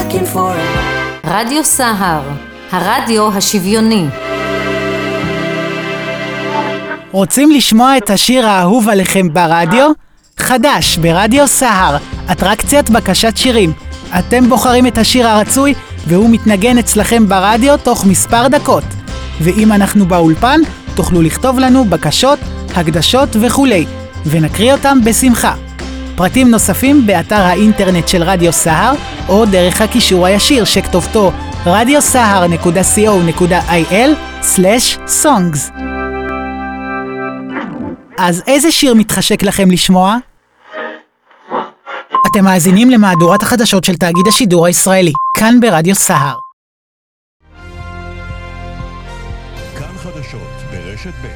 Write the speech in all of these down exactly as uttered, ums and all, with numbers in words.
looking for it. רדיו סהר, הרדיו השוויוני. רוצים לשמוע את השיר האהוב עליכם ברדיו? חדש ברדיו סהר, אטרקציית בקשת שירים. אתם בוחרים את השיר הרצוי והוא מתנגן אצלכם ברדיו תוך מספר דקות. ואם אנחנו באולפן, תוכלו לכתוב לנו בקשות, הקדשות וכולי, ונקריא אותם בשמחה. פרטים נוספים באתר האינטרנט של רדיו סהר, או דרך הקישור הישיר שכתובתו רדיו סהר נקודה סי או נקודה איי אל סלש סונגס. אז איזה שיר מתחשק לכם לשמוע? אתם מאזינים למהדורת החדשות של תאגיד השידור הישראלי, כאן ברדיו סהר. כאן חדשות ברשת ב'.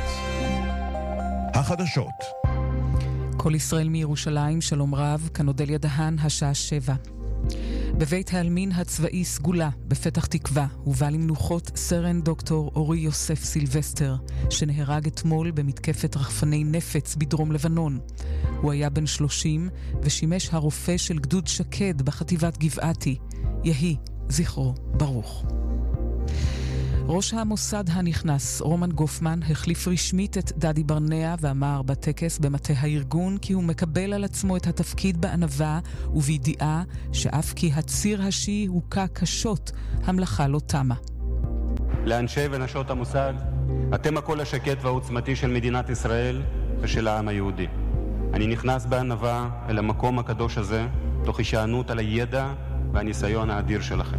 החדשות. כל ישראל מירושלים, שלום רב, כאן אודליה דהן, השעה שבע. בבית העלמין הצבאי סגולה, בפתח תקווה, הובא למנוחות סרן דוקטור אורי יוסף סילבסטר, שנהרג אתמול במתקפת רחפני נפץ בדרום לבנון. הוא היה בן שלושים ושימש הרופא של גדוד שקד בחטיבת גבעתי. יהי זכרו ברוך. ראש המוסד הנכנס, רומן גופמן, החליף רשמית את דדי ברנע ואמר בטקס במטה הארגון כי הוא מקבל על עצמו את התפקיד בענווה ובידיעה שאף כי הציר השיעי הוכה קשות, המלאכה לא תמה. לאנשי ונשות המוסד, אתם הקול השקט והעוצמתי של מדינת ישראל ושל העם היהודי. אני נכנס בענווה אל המקום הקדוש הזה, תוך הישענות על הידע והניסיון האדיר שלכם.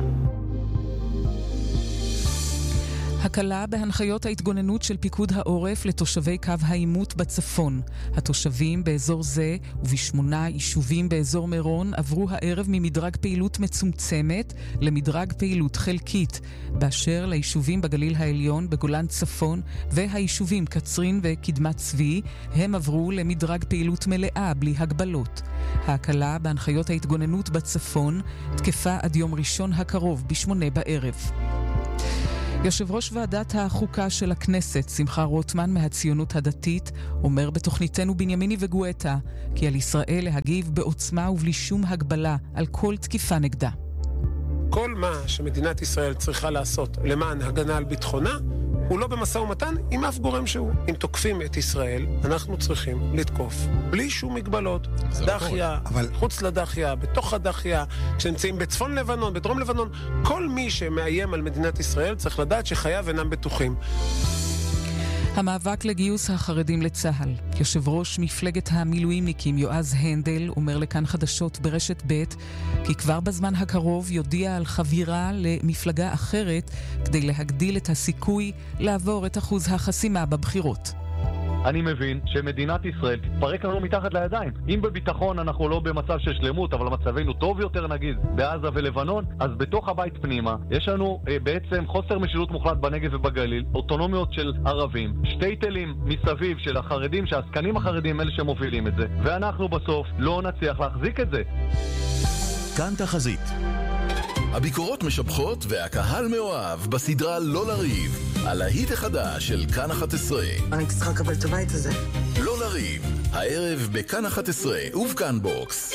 הקלה בהנחיות ההתגוננות של פיקוד העורף לתושבי קו העימות בצפון. התושבים באזור זה ובשמונה יישובים באזור מירון עברו הערב ממדרג פעילות מצומצמת למדרג פעילות חלקית. באשר ליישובים בגליל העליון, בגולן צפון והיישובים קצרין וקדמת צבי, הם עברו למדרג פעילות מלאה בלי הגבלות. ההקלה בהנחיות ההתגוננות בצפון תקפה עד יום ראשון הקרוב בשמונה בערב. יושב ראש ועדת החוקה של הכנסת, שמחה רוטמן מהציונות הדתית, אומר בתוכניתנו בנימיני וגואטה, כי על ישראל להגיב בעוצמה ובלי שום הגבלה על כל תקיפה נגדה. כל מה שמדינת ישראל צריכה לעשות למען הגנה על ביטחונה, הוא לא במשא ומתן עם אף גורם שהוא. אם תוקפים את ישראל, אנחנו צריכים לתקוף בלי שום מגבלות. דחיה, אבל... חוץ לדחיה, בתוך הדחיה, כשנמצאים בצפון לבנון, בדרום לבנון, כל מי שמאיים על מדינת ישראל צריך לדעת שחייו אינם בטוחים. המאבק לגיוס החרדים לצה"ל. יושב ראש מפלגת המילואימניקים יועז הנדל אומר לכאן חדשות ברשת ב' כי כבר בזמן הקרוב יודיע על חבירה למפלגה אחרת כדי להגדיל את הסיכוי לעבור את אחוז החסימה בבחירות. אני מבין שמדינת ישראל תתפרק לנו מתחת לידיים. אם בביטחון אנחנו לא במצב של שלמות, אבל מצבנו טוב יותר נגיד בעזה ולבנון, אז בתוך הבית פנימה יש לנו אה, בעצם חוסר משילות מוחלט בנגב ובגליל, אוטונומיות של ערבים, שתי תלים מסביב של החרדים, שהעסקנים החרדים אלה שמובילים את זה, ואנחנו בסוף לא נצליח להחזיק את זה. כאן תחזית. הביקורות משבחות והקהל מאוהב בסדרה לא לריב, על ההיט החדש של כאן אחת עשרה. אני צריכה לקבל את הבית הזה. לא לריב, הערב בכאן אחת עשרה ובכאן בוקס.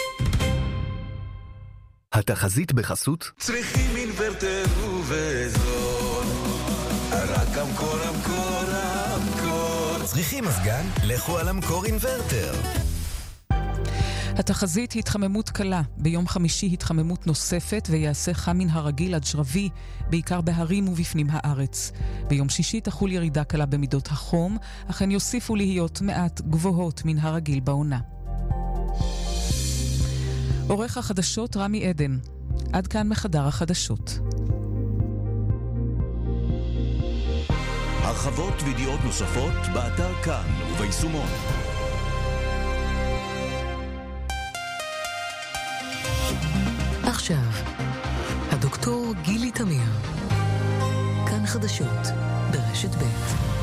התחזית בחסות צריכים אינוורטר ובזול, רק המקור המקור המקור. צריכים מזגן? לכו על המקור אינוורטר. התחזית התחממות קלה, ביום חמישי התחממות נוספת ויעשה חם מן הרגיל עד שרבי, בעיקר בהרים ובפנים הארץ. ביום שישי תחול ירידה קלה במידות החום, אך הן יוסיפו להיות מעט גבוהות מן הרגיל בעונה. עורך החדשות רמי עדן. עד כאן מחדר החדשות. הרחבות וידיעות נוספות באתר כאן וביישומון. עכשיו, הדוקטור גילי תמיר. כאן חדשות ברשת ב'.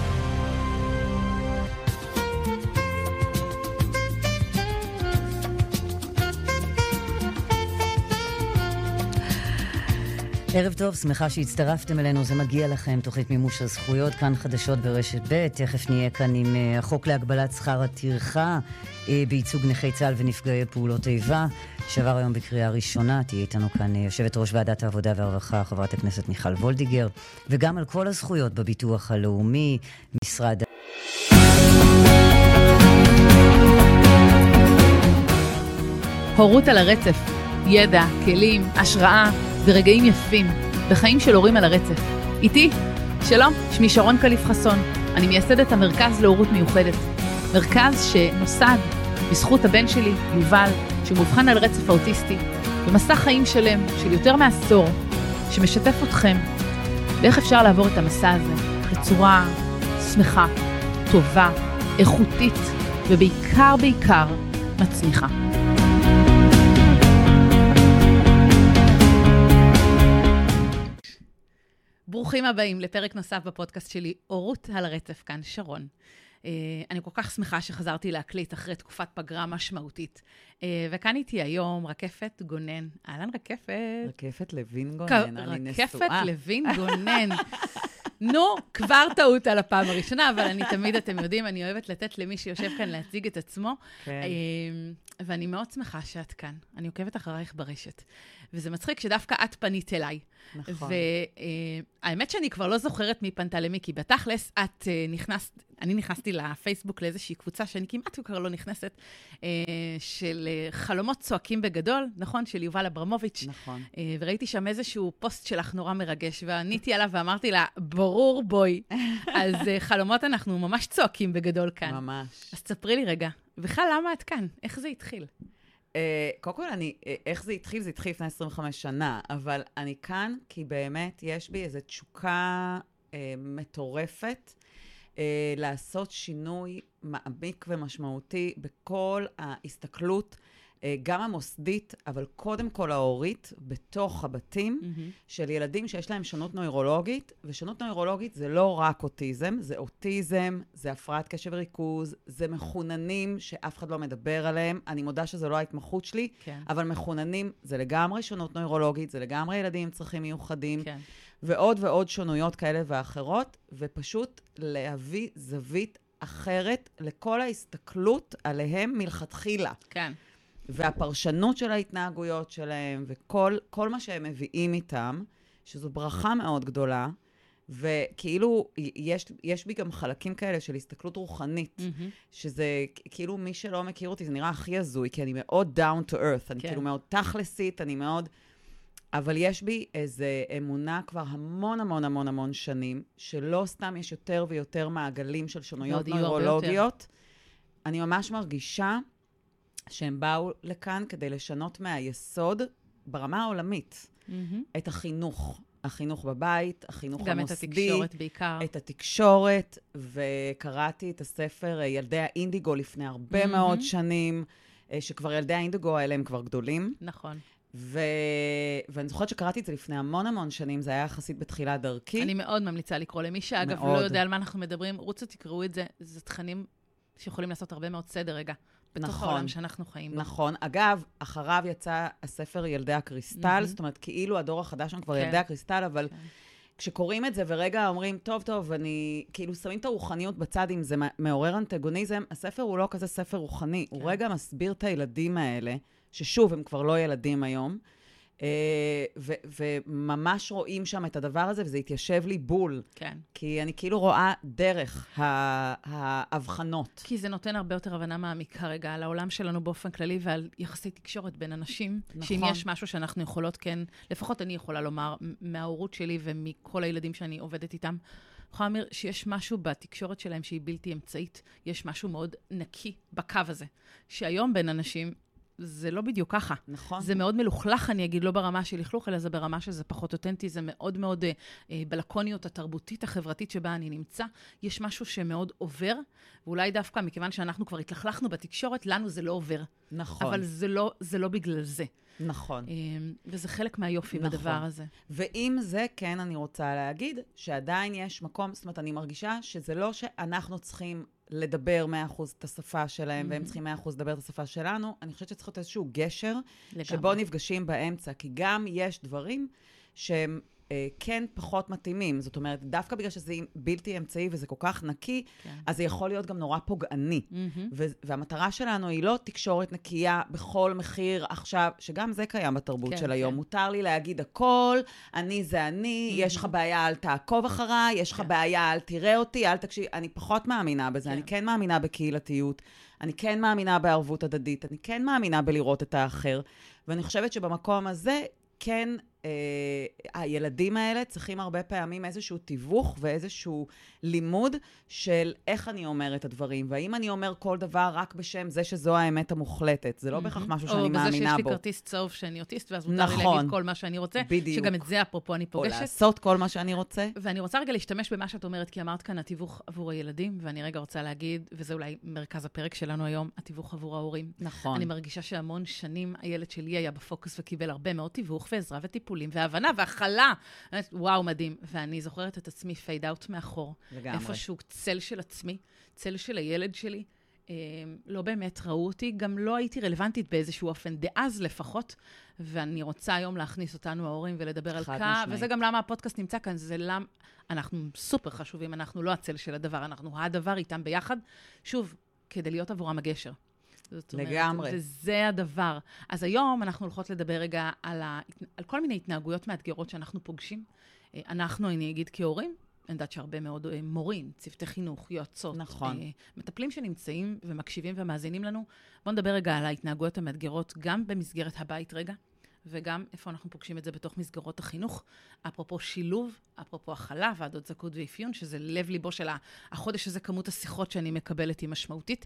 ערב טוב, שמחה שהצטרפתם אלינו, זה מגיע לכם, תוכנית מימוש הזכויות, כאן חדשות ברשת ב'. תכף נהיה כאן עם החוק להגבלת שכר הטרחה בייצוג נכי צה"ל ונפגעי פעולות איבה. שעבר היום בקריאה ראשונה. תהיה איתנו כאן יושבת ראש ועדת העבודה והרווחה, חברת הכנסת מיכל וולדיגר, וגם על כל הזכויות בביטוח הלאומי, משרד... הורות על הרצף, ידע, כלים, השראה ורגעים יפים בחיים של הורים על הרצף. איתי, שלום, שמי שרון קליף חסון, אני מייסדת המרכז להורות מיוחדת. מרכז שנוסד בזכות הבן שלי, יובל, שמובחן על רצף האוטיסטי, במסע חיים שלם של יותר מעשור, שמשתף אתכם באיך אפשר לעבור את המסע הזה בצורה שמחה, טובה, איכותית ובעיקר בעיקר מצמיחה. ברוכים הבאים לפרק נוסף בפודקאסט שלי, הורות על הרצף, כאן שרון. Uh, אני כל כך שמחה שחזרתי להקליט אחרי תקופת פגרה משמעותית. Uh, וכאן איתי היום רקפת גונן. אהלן רקפת. רקפת לוין גונן, אני נשואה. רקפת לוין גונן. נו, כבר טעות על הפעם הראשונה, אבל אני תמיד, אתם יודעים, אני אוהבת לתת למי שיושב כאן להציג את עצמו. כן. Uh, ואני מאוד שמחה שאת כאן. אני עוקבת אחרייך ברשת. וזה מצחיק שדווקא את פנית אליי. נכון. והאמת שאני כבר לא זוכרת מי פנתה למי, כי בתכלס את נכנסת, אני נכנסתי לפייסבוק לאיזושהי קבוצה שאני כמעט כבר לא נכנסת, של חלומות צועקים בגדול, נכון? של יובל אברמוביץ'. נכון. וראיתי שם איזשהו פוסט שלך נורא מרגש, ועניתי עליו ואמרתי לה, ברור בוי. אז חלומות אנחנו ממש צועקים בגדול כאן. ממש. אז תספרי לי רגע, בכלל למה את כאן? איך זה התחיל? קודם כל, אני, איך זה התחיל? זה התחיל לפני עשרים וחמש שנה, אבל אני כאן כי באמת יש בי איזו תשוקה אה, מטורפת אה, לעשות שינוי מעמיק ומשמעותי בכל ההסתכלות, אה, גם המוסדית, אבל קודם כל ההורית, בתוך הבתים mm-hmm. של ילדים שיש להם שונות נוירולוגית, ושונות נוירולוגית זה לא רק אוטיזם, זה אוטיזם, זה הפרעת קשב וריכוז, זה מחוננים שאף אחד לא מדבר עליהם. אני מודה שזה לא ההתמחות שלי, כן. אבל מחוננים זה לגמרי שונות נוירולוגית, זה לגמרי ילדים עם צרכים מיוחדים, כן. ועוד ועוד שונויות כאלה ואחרות, ופשוט להביא זווית אחרת לכל ההסתכלות עליהם מלכתחילה. כן. והפרשנות של ההתנהגויות שלהם, וכל כל מה שהם מביאים איתם, שזו ברכה מאוד גדולה, וכאילו, יש, יש בי גם חלקים כאלה של הסתכלות רוחנית, mm-hmm. שזה כאילו מי שלא מכיר אותי, זה נראה הכי הזוי, כי אני מאוד down to earth, אני כן. כאילו מאוד תכלסית, אני מאוד... אבל יש בי איזו אמונה כבר המון המון המון המון שנים, שלא סתם יש יותר ויותר מעגלים של שונויות נוירולוגיות. אני ממש מרגישה שהם באו לכאן כדי לשנות מהיסוד ברמה העולמית mm-hmm. את החינוך. החינוך בבית, החינוך גם המוסדי. גם את התקשורת בעיקר. את התקשורת, וקראתי את הספר ילדי האינדיגו לפני הרבה mm-hmm. מאוד שנים, שכבר ילדי האינדיגו האלה הם כבר גדולים. נכון. ו... ואני זוכרת שקראתי את זה לפני המון המון שנים, זה היה יחסית בתחילת דרכי. אני מאוד ממליצה לקרוא למי שאגב מאוד. לא יודע על מה אנחנו מדברים, רוצו תקראו את זה, זה תכנים שיכולים לעשות הרבה מאוד סדר רגע. בתוך נכון, העולם שאנחנו חיים בו. נכון. אגב, אחריו יצא הספר ילדי הקריסטל, mm-hmm. זאת אומרת, כאילו הדור החדש שם כבר כן. ילדי הקריסטל, אבל כן. כשקוראים את זה ורגע אומרים, טוב, טוב, אני, כאילו שמים את הרוחניות בצד, אם זה מעורר אנטגוניזם, הספר הוא לא כזה ספר רוחני, כן. הוא רגע מסביר את הילדים האלה, ששוב, הם כבר לא ילדים היום, ו- וממש רואים שם את הדבר הזה, וזה התיישב לי בול. כן. כי אני כאילו רואה דרך ההבחנות. כי זה נותן הרבה יותר הבנה מעמיקה רגע על העולם שלנו באופן כללי, ועל יחסי תקשורת בין אנשים. נכון. שאם יש משהו שאנחנו יכולות, כן, לפחות אני יכולה לומר, מההורות שלי ומכל הילדים שאני עובדת איתם, יכולה לומר שיש משהו בתקשורת שלהם שהיא בלתי אמצעית. יש משהו מאוד נקי בקו הזה. שהיום בין אנשים, זה לא בדיוק ככה. נכון. זה מאוד מלוכלך, אני אגיד, לא ברמה של לכלוך, אלא זה ברמה שזה פחות אותנטי, זה מאוד מאוד אה, בלקוניות התרבותית, החברתית שבה אני נמצא. יש משהו שמאוד עובר, ואולי דווקא מכיוון שאנחנו כבר התלכלכנו בתקשורת, לנו זה לא עובר. נכון. אבל זה לא, זה לא בגלל זה. נכון. אה, וזה חלק מהיופי נכון. בדבר הזה. ועם זה, כן, אני רוצה להגיד שעדיין יש מקום, זאת אומרת, אני מרגישה שזה לא שאנחנו צריכים לדבר מאה אחוז את השפה שלהם, mm-hmm. והם צריכים מאה אחוז לדבר את השפה שלנו. אני חושבת שצריך להיות איזשהו גשר, לגמרי. שבו נפגשים באמצע, כי גם יש דברים שהם אה, כן פחות מתאימים. זאת אומרת, דווקא בגלל שזה בלתי אמצעי וזה כל כך נקי, כן. אז זה יכול להיות גם נורא פוגעני. Mm-hmm. ו- והמטרה שלנו היא לא תקשורת נקייה בכל מחיר עכשיו, שגם זה קיים בתרבות כן, של היום. כן. מותר לי להגיד הכל, אני זה אני, mm-hmm. יש לך בעיה, אל תעקוב אחריי, יש לך כן. בעיה, אל תראה אותי, אל תקשיב. אני פחות מאמינה בזה, כן. אני כן מאמינה בקהילתיות, אני כן מאמינה בערבות הדדית, אני כן מאמינה בלראות את האחר. ואני חושבת שבמקום הזה, כן, אה, הילדים האלה צריכים הרבה פעמים איזשהו תיווך ואיזשהו לימוד של איך אני אומר את הדברים, והאם אני אומר כל דבר רק בשם זה שזו האמת המוחלטת. זה לא בהכרח משהו שאני מאמינה בו. או בזה שיש לי כרטיס צהוב שאני אוטיסט, ואז מותר לי להגיד כל מה שאני רוצה, שגם את זה אפרופו אני פוגשת. או לעשות כל מה שאני רוצה. ואני רוצה רגע להשתמש במה שאת אומרת, כי אמרת כאן התיווך עבור הילדים, ואני רגע רוצה להגיד, וזה אולי מרכז הפרק שלנו היום, התיווך עבור ההורים. נכון. אני מרגישה שהמון שנים הילד שלי היה בפוקוס וקיבל הרבה מאוד תיווך ועזרה וטיפולים והבנה והכלה. וואו, מדהים. ואני זוכרת את עצמי פייד אאוט מאחור. לגמרי. איפשהו צל של עצמי, צל של הילד שלי. לא באמת ראו אותי, גם לא הייתי רלוונטית באיזשהו אופן, דאז לפחות, ואני רוצה היום להכניס אותנו ההורים ולדבר על כך, וזה גם למה הפודקאסט נמצא כאן, זה למה, אנחנו סופר חשובים, אנחנו לא הצל של הדבר, אנחנו הדבר איתם ביחד, שוב, כדי להיות עבורם הגשר. לגמרי. וזה הדבר. אז היום אנחנו הולכות לדבר רגע על, ה... על כל מיני התנהגויות מאתגרות שאנחנו פוגשים. אנחנו, אני אגיד כהורים, אני יודעת שהרבה מאוד מורים, צוותי חינוך, יועצות, נכון. מטפלים שנמצאים ומקשיבים ומאזינים לנו. בואו נדבר רגע על ההתנהגויות המאתגרות, גם במסגרת הבית רגע, וגם איפה אנחנו פוגשים את זה בתוך מסגרות החינוך. אפרופו שילוב, אפרופו הכלה, ועדות זכאות ואפיון, שזה לב ליבו של החודש הזה, כמות השיחות שאני מקבלת היא משמעותית.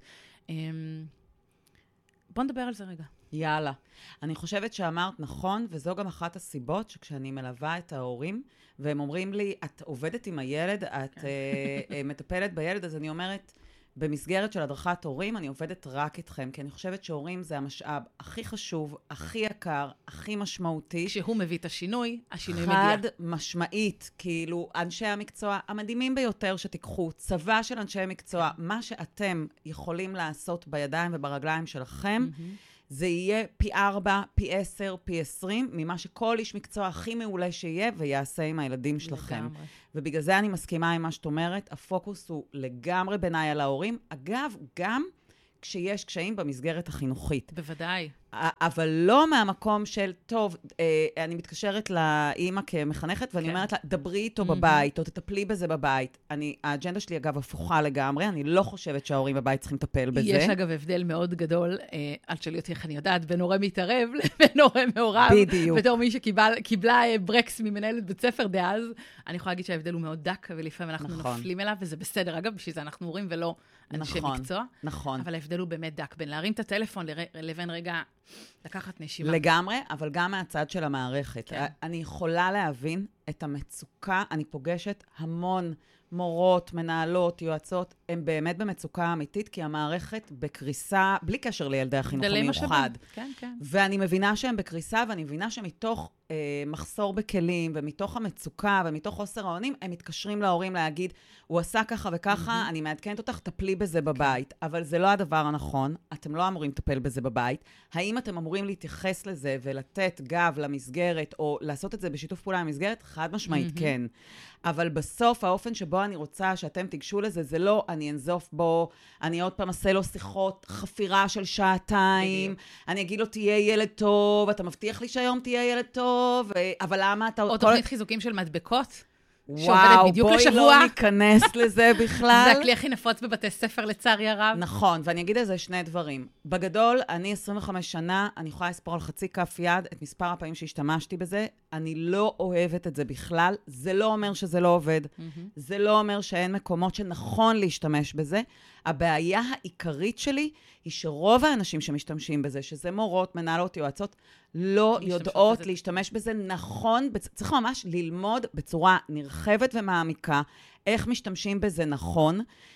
בואו נדבר על זה רגע. יאללה. אני חושבת שאמרת נכון, וזו גם אחת הסיבות שכשאני מלווה את ההורים, והם אומרים לי, את עובדת עם הילד, את uh, uh, מטפלת בילד, אז אני אומרת, במסגרת של הדרכת הורים, אני עובדת רק איתכם, כי אני חושבת שהורים זה המשאב הכי חשוב, הכי יקר, הכי משמעותי. כשהוא מביא את השינוי, השינוי מגיע. חד משמעית, כאילו, אנשי המקצוע המדהימים ביותר שתיקחו, צבא של אנשי מקצוע, מה שאתם יכולים לעשות בידיים וברגליים שלכם, זה יהיה פי ארבע, פי עשר, פי עשרים, ממה שכל איש מקצוע הכי מעולה שיהיה, ויעשה עם הילדים שלכם. לגמרי. ובגלל זה אני מסכימה עם מה שאת אומרת, הפוקוס הוא לגמרי בעיניי על ההורים. אגב, גם כשיש קשיים במסגרת החינוכית. בוודאי. אבל לא מהמקום של, טוב, אה, אני מתקשרת לאמא כמחנכת, ואני כן. אומרת לה, דברי איתו mm-hmm. בבית, או תטפלי בזה בבית. אני, האג'נדה שלי, אגב, הפוכה לגמרי, אני לא חושבת שההורים בבית צריכים לטפל בזה. יש, אגב, הבדל מאוד גדול, אה, אל תשאלי אותי איך אני יודעת, בין הורה מתערב לבין הורה מעורב. בדיוק. בתור מי שקיבלה אה, ברקס ממנהלת בית ספר דאז, אני יכולה להגיד שההבדל הוא מאוד דק, ולפעמים אנחנו נכון. נופלים אליו, וזה בסדר. אגב, בשביל זה אנחנו הורים ולא אנשי נכון, מקצוע. נכון. אבל ההבדל הוא באמת דק, בין להרים את הטלפון לבין רגע לקחת נשימה. לגמרי, אבל גם מהצד של המערכת. כן. אני יכולה להבין את המצוקה, אני פוגשת המון מורות, מנהלות, יועצות, הן באמת במצוקה אמיתית, כי המערכת בקריסה, בלי קשר לילדי החינוך המיוחד. כן, כן. ואני מבינה שהן בקריסה, ואני מבינה שמתוך אה, מחסור בכלים, ומתוך המצוקה, ומתוך חוסר האונים, הם מתקשרים להורים להגיד, הוא עשה ככה וככה, mm-hmm. אני מעדכנת אותך, טפלי בזה בבית. כן. אבל זה לא הדבר הנכון, אתם לא אמורים לטפל בזה בבית. האם אתם אמורים להתייחס לזה, ולתת גב למסגרת, או לעשות את זה בשיתוף פעולה למסגרת? חד משמעית, mm-hmm. כן. אבל בסוף, האופן שבו אני רוצה שאתם תיגשו לזה, זה לא, אני אנזוף בו, אני עוד פעם אעשה לו שיחות חפירה של שעתיים, אני אגיד לו, תהיה ילד טוב, אתה מבטיח לי שהיום תהיה ילד טוב, אבל למה אתה... או תוכנית חיזוקים של מדבקות, וואו, בואי לא ניכנס לזה בכלל. זה הכלי הכי נפוץ בבתי ספר, לצערי הרב. נכון, ואני אגיד על זה שני דברים. בגדול, אני עשרים וחמש שנה, אני יכולה לספור על חצי כף יד את מספר הפעמים שהשתמשתי בזה. אני לא אוהבת את זה בכלל. זה לא אומר שזה לא עובד. זה לא אומר שאין מקומות שנכון להשתמש בזה. הבעיה העיקרית שלי היא שרוב האנשים שמשתמשים בזה, שזה מורות, מנהלות, יועצות, לא יודעות בזה. להשתמש בזה נכון, צריך ממש ללמוד בצורה נרחבת ומעמיקה, איך משתמשים בזה נכון,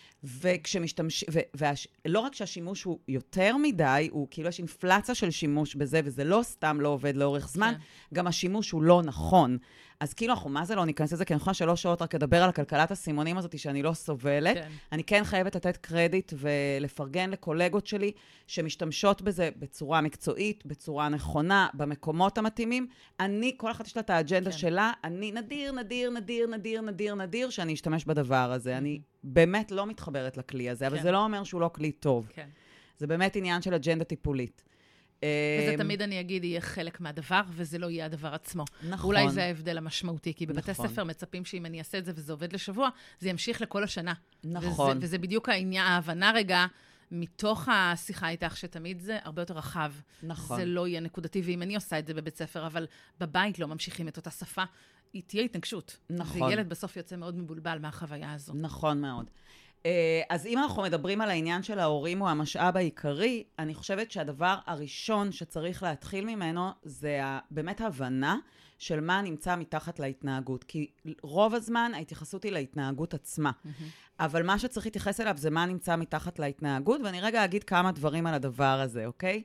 וכשמשתמש, ו, והש, לא רק שהשימוש הוא יותר מדי, הוא כאילו יש אינפלציה של שימוש בזה, וזה לא סתם לא עובד לאורך זמן, כן. גם השימוש הוא לא נכון. אז כאילו, אנחנו, מה זה לא ניכנס לזה? כי אני יכולה שלוש שעות רק לדבר על הכלכלת הסימונים הזאת שאני לא סובלת. כן. אני כן חייבת לתת קרדיט ולפרגן לקולגות שלי שמשתמשות בזה בצורה מקצועית, בצורה נכונה, במקומות המתאימים. אני, כל אחת יש לה את האג'נדה כן. שלה, אני נדיר, נדיר, נדיר, נדיר, נדיר, נדיר, שאני אשתמש בדבר הזה. אני באמת לא מתחברת לכלי הזה, אבל כן. זה לא אומר שהוא לא כלי טוב. כן. זה באמת עניין של אג'נדה טיפולית. וזה תמיד, אני אגיד, יהיה חלק מהדבר, וזה לא יהיה הדבר עצמו. נכון. אולי זה ההבדל המשמעותי, כי בבתי נכון. ספר מצפים שאם אני אעשה את זה וזה עובד לשבוע, זה ימשיך לכל השנה. נכון. וזה, וזה בדיוק העניין, ההבנה רגע, מתוך השיחה איתך, שתמיד זה הרבה יותר רחב. נכון. זה לא יהיה נקודתי, ואם אני עושה את זה בבית ספר, אבל בבית לא ממשיכים את אותה שפה, היא תהיה התנגשות. נכון. וילד בסוף יוצא מאוד מבולבל מהחוויה הזו. נכון מאוד. אז אם אנחנו מדברים על העניין של ההורים הוא המשאב העיקרי, אני חושבת שהדבר הראשון שצריך להתחיל ממנו זה באמת הבנה של מה נמצא מתחת להתנהגות. כי רוב הזמן ההתייחסות היא להתנהגות עצמה. אבל מה שצריך להתייחס אליו זה מה נמצא מתחת להתנהגות, ואני רגע אגיד כמה דברים על הדבר הזה, אוקיי?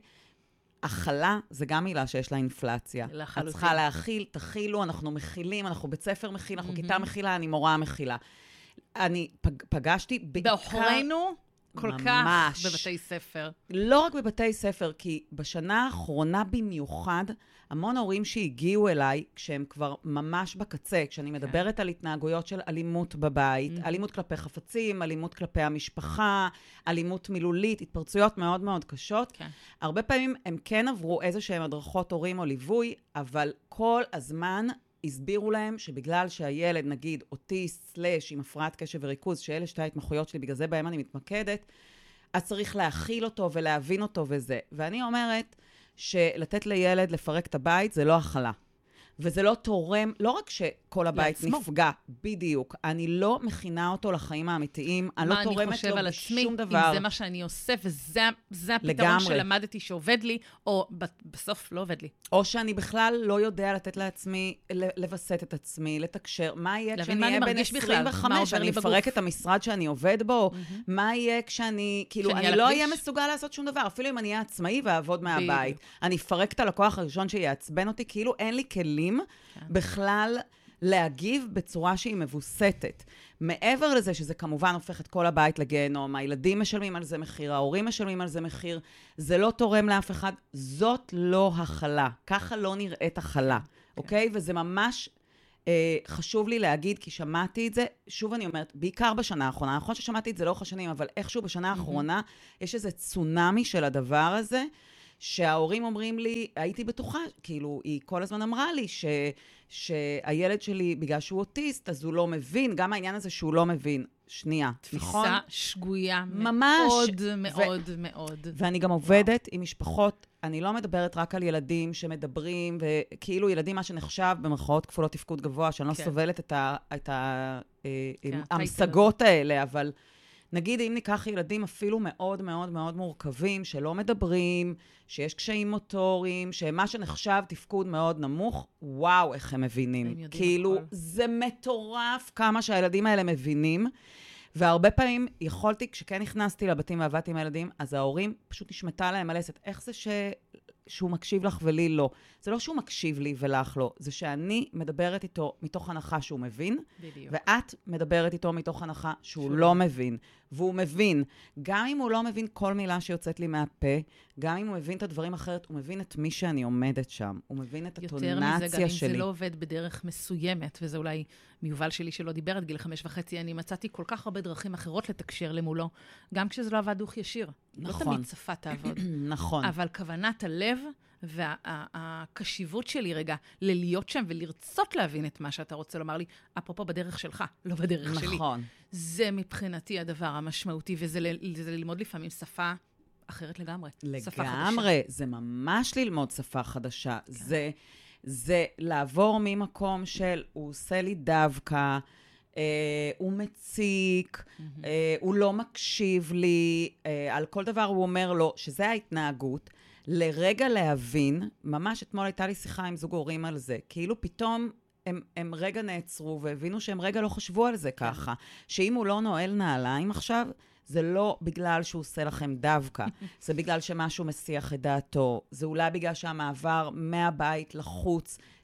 אכלה זה גם מילה שיש לה אינפלציה. את צריכה להכיל, תכילו, אנחנו מכילים, אנחנו בית ספר מכיל, אנחנו כיתה מכילה, אני מורה מכילה. אני פג, פגשתי בעיקר... באוכלנו כל ממש, כך בבתי ספר. לא רק בבתי ספר, כי בשנה האחרונה במיוחד, המון הורים שהגיעו אליי, כשהם כבר ממש בקצה, כשאני מדברת על התנהגויות של אלימות בבית, אלימות כלפי חפצים, אלימות כלפי המשפחה, אלימות מילולית, התפרצויות מאוד מאוד קשות. הרבה פעמים הם כן עברו איזה שהם הדרכות הורים או ליווי, אבל כל הזמן... הסבירו להם שבגלל שהילד, נגיד, אוטיסט, סלש, עם הפרעת קשב וריכוז, שאלה שתי ההתמחויות שלי, בגלל זה בהם אני מתמקדת, אז צריך להכיל אותו ולהבין אותו וזה. ואני אומרת שלתת לילד לפרק את הבית זה לא הכלה. וזה לא תורם, לא רק שכל הבית לעצמו. נפגע, בדיוק. אני לא מכינה אותו לחיים האמיתיים, אני לא תורמת לו בשום דבר. אם זה מה שאני עושה, וזה הפתרון שלמדתי שעובד לי, או בסוף לא עובד לי. או שאני בכלל לא יודע לתת לעצמי, לבסט את עצמי, לתקשר. מה יהיה כשאני אהיה בן עשרים וחמש, אני אפרק את המשרד שאני עובד בו? מה יהיה כשאני, כאילו, אני לא אהיה מסוגל לעשות שום דבר, אפילו אם אני אהיה עצמאי ואעבוד מהבית. אני אפרק את הלקוח הראשון שיעצבן אותי, כאילו אין לי כלים בכלל להגיב בצורה שהיא מבוסתת. מעבר לזה שזה כמובן הופך את כל הבית לגיהנום, הילדים משלמים על זה מחיר, ההורים משלמים על זה מחיר, זה לא תורם לאף אחד, זאת לא הכלה. ככה לא נראית הכלה, אוקיי? וזה ממש אה, חשוב לי להגיד, כי שמעתי את זה, שוב אני אומרת, בעיקר בשנה האחרונה, נכון ששמעתי את זה לאורך השנים, אבל איכשהו בשנה האחרונה יש איזה צונאמי של הדבר הזה, שההורים אומרים לי, הייתי בטוחה, כאילו, היא כל הזמן אמרה לי ש, שהילד שלי, בגלל שהוא אוטיסט, אז הוא לא מבין, גם העניין הזה שהוא לא מבין. שנייה, תפיסה נכון? תפיסה שגויה ממש. מאוד, מאוד, ו- מאוד. ואני גם עובדת עם משפחות, אני לא מדברת רק על ילדים שמדברים, וכאילו ילדים מה שנחשב במרכאות כפולות תפקוד גבוה, שאני כן. לא סובלת את, ה, את ה, כן, המשגות האלה, אבל... נגיד, אם ניקח ילדים אפילו מאוד מאוד מאוד מורכבים, שלא מדברים, שיש קשיים מוטוריים, שמה שנחשב תפקוד מאוד נמוך, וואו, איך הם מבינים. הם כאילו, הכל. זה מטורף כמה שהילדים האלה מבינים, והרבה פעמים יכולתי, כשכן נכנסתי לבתים ועבדתי עם הילדים, אז ההורים פשוט נשמתה להם הלסת. איך זה ש... שהוא מקשיב לך ולי לא? זה לא שהוא מקשיב לי ולך לא, זה שאני מדברת איתו מתוך הנחה שהוא מבין, בדיוק. ואת מדברת איתו מתוך הנחה שהוא שוב. לא מבין. והוא מבין, גם אם הוא לא מבין כל מילה שיוצאת לי מהפה, גם אם הוא מבין את הדברים אחרת, הוא מבין את מי שאני עומדת שם. הוא מבין את הטונציה שלי. יותר מזה, גם אם זה לא עובד בדרך מסוימת, וזה אולי מיובל שלי שלא דיבר עד גיל חמש וחצי, אני מצאתי כל כך הרבה דרכים אחרות לתקשר למולו, גם כשזה לא עבד דוך ישיר. נכון. לא תמיד שפה תעבוד. נכון. אבל כוונת הלב והקשיבות שלי רגע, ללהיות שם ולרצות להבין את מה שאתה רוצה לומר לי, אפרופו בדרך שלך, לא בדרך שלי. נכון. זה מבחינתי הדבר המשמעותי, וזה ללמוד לפעמים שפה אחרת לגמרי. לגמרי, זה ממש ללמוד שפה חדשה. זה, זה לעבור ממקום של, הוא עושה לי דווקא, אה, הוא מציק, mm-hmm. אה, הוא לא מקשיב לי, אה, על כל דבר הוא אומר לו, שזה ההתנהגות, לרגע להבין, ממש אתמול הייתה לי שיחה עם זוג הורים על זה, כאילו פתאום הם, הם רגע נעצרו והבינו שהם רגע לא חשבו על זה ככה, שאם הוא לא נועל נעליים עכשיו, זה לא בגלל שהוא עושה לכם דווקא, זה בגלל שמשהו מסיח את דעתו, זה אולי בגלל שהמעבר מהבית לחוץ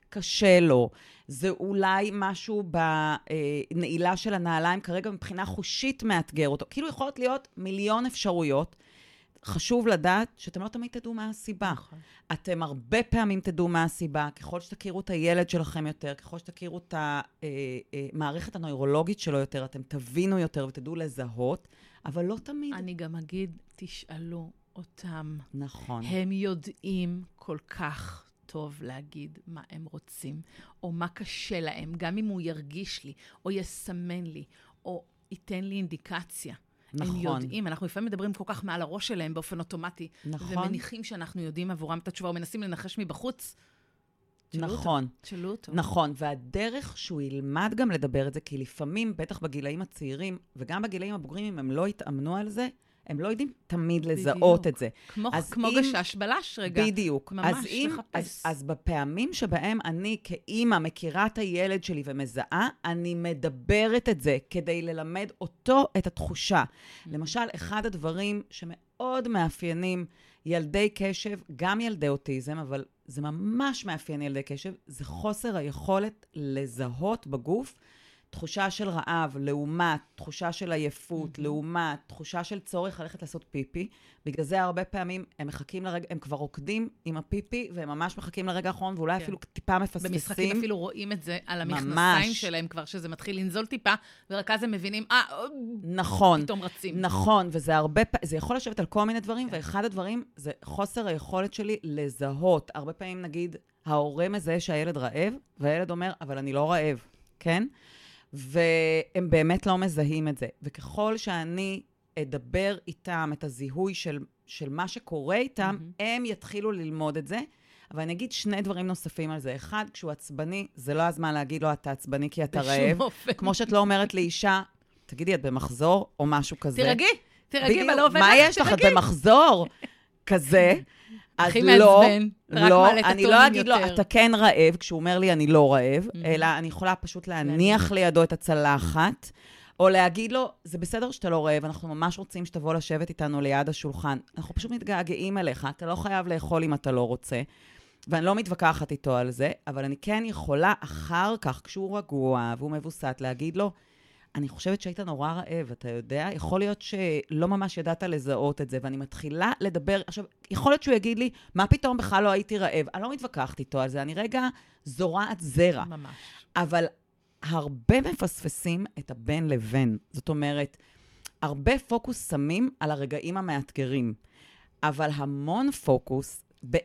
קשה לו, זה אולי משהו בנעילה של הנעליים, כרגע מבחינה חושית מאתגר אותו. כאילו יכולות להיות מיליון אפשרויות. חשוב לדעת שאתם לא תמיד תדעו מה הסיבה. נכון. אתם הרבה פעמים תדעו מה הסיבה, ככל שתכירו את הילד שלכם יותר, ככל שתכירו את המערכת הנוירולוגית שלו יותר, אתם תבינו יותר ותדעו לזהות, אבל לא תמיד. אני גם אגיד, תשאלו אותם. נכון. הם יודעים כל כך טוב להגיד מה הם רוצים, או מה קשה להם, גם אם הוא ירגיש לי, או יסמן לי, או ייתן לי אינדיקציה. נכון. הם יודעים, אנחנו לפעמים מדברים כל כך מעל הראש שלהם באופן אוטומטי, נכון. ומניחים שאנחנו יודעים עבורם את התשובה, ומנסים לנחש מבחוץ. נכון. תשאלו אותו. נכון, והדרך שהוא ילמד גם לדבר את זה, כי לפעמים, בטח בגילאים הצעירים, וגם בגילאים הבוגרים, אם הם לא יתאמנו על זה, הם לא יודעים תמיד לזהות בדיוק. את זה. כמו, כמו אם, גשש בלש רגע. בדיוק. ממש אז אם, לחפש. אז, אז בפעמים שבהם אני כאימא מכירה את הילד שלי ומזהה, אני מדברת את זה כדי ללמד אותו את התחושה. Mm-hmm. למשל, אחד הדברים שמאוד מאפיינים ילדי קשב, גם ילדי אוטיזם, אבל זה ממש מאפיין ילדי קשב, זה חוסר היכולת לזהות בגוף, תחושה של רעב, לעומת תחושה של עייפות, mm-hmm. לעומת תחושה של צורך ללכת לעשות פיפי. בגלל זה הרבה פעמים הם מחכים לרגע, הם כבר רוקדים עם הפיפי, והם ממש מחכים לרגע האחרון, ואולי כן. אפילו טיפה מפספסים. במשחקים אפילו רואים את זה על המכנסיים שלהם כבר, שזה מתחיל לנזול טיפה, ורק אז הם מבינים, אה, נכון, פתאום רצים. נכון, וזה הרבה, זה יכול לשבת על כל מיני דברים, כן. ואחד הדברים זה חוסר היכולת שלי לזהות. הרבה פעמים נגיד, ההורה מזהה שהילד רעב, והילד אומר, אבל אני לא רעב, כן? והם באמת לא מזהים את זה. וככל שאני אדבר איתם את הזיהוי של, של מה שקורה איתם, mm-hmm. הם יתחילו ללמוד את זה. אבל אני אגיד שני דברים נוספים על זה. אחד, כשהוא עצבני, זה לא הזמן להגיד לו, אתה עצבני כי אתה רעב. אופן. כמו שאת לא אומרת לאישה, תגידי, את במחזור או משהו כזה. תרגי, תרגי, אבל לא עובד. מה יש לך? את במחזור כזה. אז לא, לא, אני לא אגיד לו, אתה כן רעב, כשהוא אומר לי, אני לא רעב, אלא אני יכולה פשוט להניח לידו את הצלחת, או להגיד לו, זה בסדר שאתה לא רעב, אנחנו ממש רוצים שתבוא לשבת איתנו ליד השולחן. אנחנו פשוט מתגעגעים אליך, אתה לא חייב לאכול אם אתה לא רוצה, ואני לא מתווכחת איתו על זה, אבל אני כן יכולה אחר כך, כשהוא רגוע והוא מבוסת, להגיד לו, אני חושבת שהיית נורא רעב, אתה יודע? יכול להיות שלא ממש ידעת לזהות את זה, ואני מתחילה לדבר, עכשיו, יכול להיות שהוא יגיד לי, מה פתאום בכלל לא הייתי רעב? אני לא מתווכחת איתו על זה, אני רגע זורעת זרע. ממש. אבל הרבה מפספסים את הבן לבן. זאת אומרת, הרבה פוקוס שמים על הרגעים המאתגרים, אבל המון פוקוס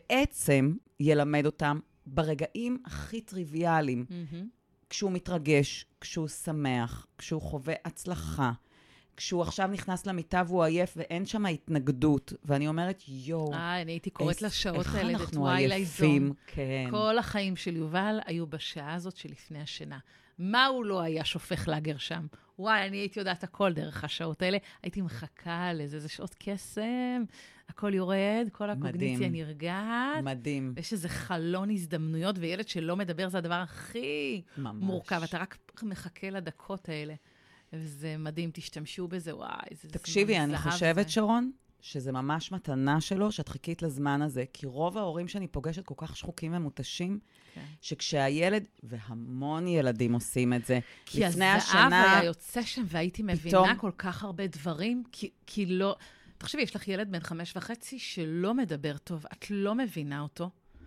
בעצם ילמד אותם ברגעים הכי טריוויאליים. Mm-hmm. כשהוא מתרגש, כשהוא שמח, כשהוא חווה הצלחה, כשהוא עכשיו נכנס למיטה והוא עייף ואין שם התנגדות, ואני אומרת, יו, אה, אני הייתי קוראת לשעות האלה, את וואילאי זון. כן. כל החיים של יובל היו בשעה הזאת שלפני השינה. מה הוא לא היה שופך לאגר שם? וואי, אני הייתי יודעת הכל דרך השעות האלה. הייתי מחכה לזה, זה שעות קסם, הכל יורד, כל הקוגניציה נרגעת. מדהים. יש איזה חלון הזדמנויות, וילד שלא מדבר זה הדבר הכי ממש. מורכב. אתה רק מחכה לדקות האלה. וזה מדהים, תשתמשו בזה, וואי. זה תקשיבי, אני חושבת, זה. שרון, שזה ממש מתנה שלו, שאת חיכית לזמן הזה, כי רוב ההורים שאני פוגשת כל כך שחוקים ומותשים, כן. שכשהילד, והמון ילדים עושים את זה, כי לפני השנה... כי הזהב היה יוצא שם, והייתי מבינה פתאום... כל כך הרבה דברים, כי, כי לא... תחשבי, יש לך ילד בן חמש וחצי שלא מדבר טוב, את לא מבינה אותו,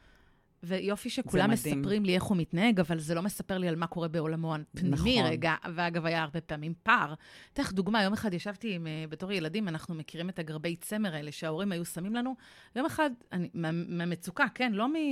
ויופי שכולם מספרים לי איך הוא מתנהג, אבל זה לא מספר לי על מה קורה בעולמו הפנימי נכון. רגע, ואגב היה הרבה פעמים פער. תך דוגמה, יום אחד ישבתי עם, בתור ילדים, אנחנו מכירים את הגרבי צמר האלה, שההורים היו שמים לנו, יום אחד, אני, מהמצוקה, כן, לא מ...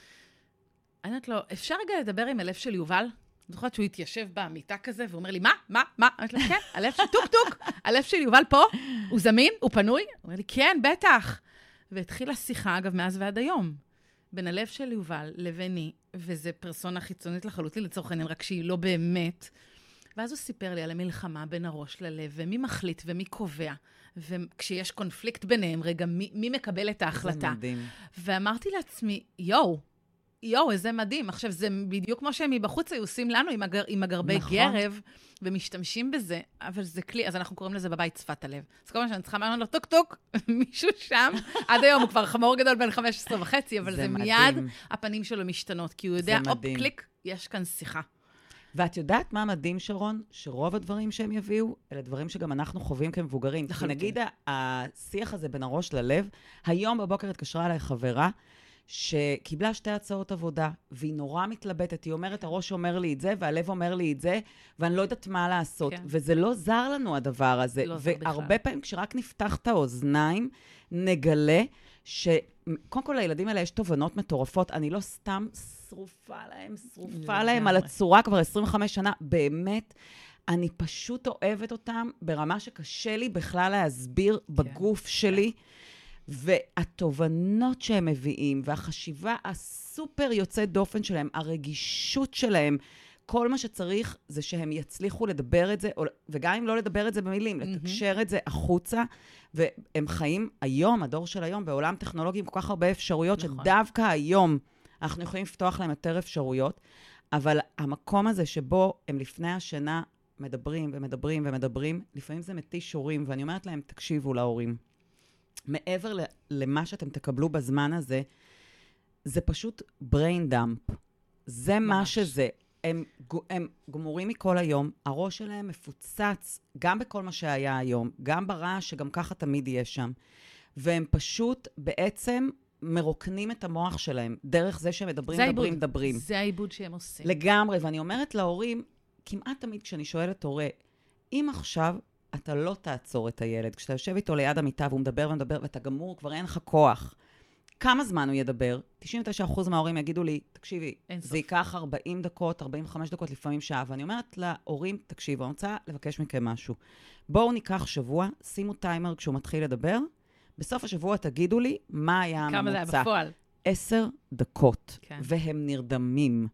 אני אומרת לו, אפשר רגע לדבר עם הלב של יובל? אני זוכרת שהוא התיישב במיטה כזה, והוא אומר לי, מה? מה? מה? אני אומרת לו, כן, הלב של טוק טוק, הלב של יובל פה, הוא זמין? הוא פנוי? הוא אומר לי, כן, בטח. והתחילה שיחה, אגב, מאז ועד היום. בין הלב של יובל לביני, וזה פרסונה חיצונית לחלוטין, לצורך העניין, רק שהיא לא באמת. ואז הוא סיפר לי על המלחמה בין הראש ללב, ומי מחליט ומי קובע, וכשיש קונפליקט ביניהם, רגע, מי, מי מקבל את ההחלטה. זה מדהים. ואמרתי לעצמי, יואו, יואו, איזה מדהים. עכשיו, זה בדיוק כמו שהם מבחוץ היו עושים לנו עם, הגר, עם הגרבי נכון. גרב, ומשתמשים בזה, אבל זה כלי, אז אנחנו קוראים לזה בבית שפת הלב. אז כל מה שאני צריכה אמרנו לו, טוק טוק, מישהו שם, עד היום הוא כבר חמור גדול בין חמש עשרה וחצי, אבל זה, זה מיד הפנים שלו משתנות, כי הוא יודע, אופ, קליק, יש כאן שיחה. ואת יודעת מה מדהים, שרון? שרוב הדברים שהם יביאו, אלה דברים שגם אנחנו חווים כמבוגרים. כי נגיד, השיח הזה בין הראש ללב, היום בבוקר התקשרה אליי חברה, שקיבלה שתי הצעות עבודה, והיא נורא מתלבטת. היא אומרת, הראש אומר לי את זה, והלב אומר לי את זה, ואני לא יודעת מה לעשות. כן. וזה לא זר לנו, הדבר הזה. לא והרבה פעמים, כשרק נפתח את האוזניים, נגלה שקודם כל, לילדים האלה יש תובנות מטורפות. אני לא סתם שרופה להם, שרופה להם על הצורה כבר עשרים וחמש שנה. באמת, אני פשוט אוהבת אותם ברמה שקשה לי בכלל להסביר בגוף שלי. והתובנות שהם מביאים, והחשיבה הסופר יוצאת דופן שלהם, הרגישות שלהם, כל מה שצריך זה שהם יצליחו לדבר את זה, וגם אם לא לדבר את זה במילים, לתקשר את זה החוצה, והם חיים היום, הדור של היום, בעולם טכנולוגי עם כל כך הרבה אפשרויות, שדווקא היום אנחנו יכולים לפתוח להם יותר אפשרויות, אבל המקום הזה שבו הם לפני השינה מדברים ומדברים ומדברים, לפעמים זה מתיש הורים, ואני אומרת להם, תקשיבו להורים. מעבר למה שאתם תקבלו בזמן הזה, זה פשוט brain dump. זה ממש. מה שזה. הם, הם גמורים מכל היום, הראש שלהם מפוצץ, גם בכל מה שהיה היום, גם ברעש שגם ככה תמיד יהיה שם. והם פשוט בעצם מרוקנים את המוח שלהם, דרך זה שהם מדברים, מדברים, מדברים. זה העיבוד שהם עושים. לגמרי, ואני אומרת להורים, כמעט תמיד כשאני שואלת הורה, אם עכשיו אתה לא תעצור את הילד, כשאתה יושב איתו ליד המיטה והוא מדבר ומדבר, ואתה גמור, כבר אין לך כוח. כמה זמן הוא ידבר? תשעים ותשעה אחוז מההורים יגידו לי, תקשיבי, זה ייקח ארבעים דקות, ארבעים וחמש דקות, לפעמים שעה. ואני אומרת להורים, תקשיבו, אני רוצה לבקש מכם משהו. בואו ניקח שבוע, שימו טיימר כשהוא מתחיל לדבר, בסוף השבוע תגידו לי מה היה הממוצע. כמה זה היה בפועל? עשר דקות, כן. והם נרדמים.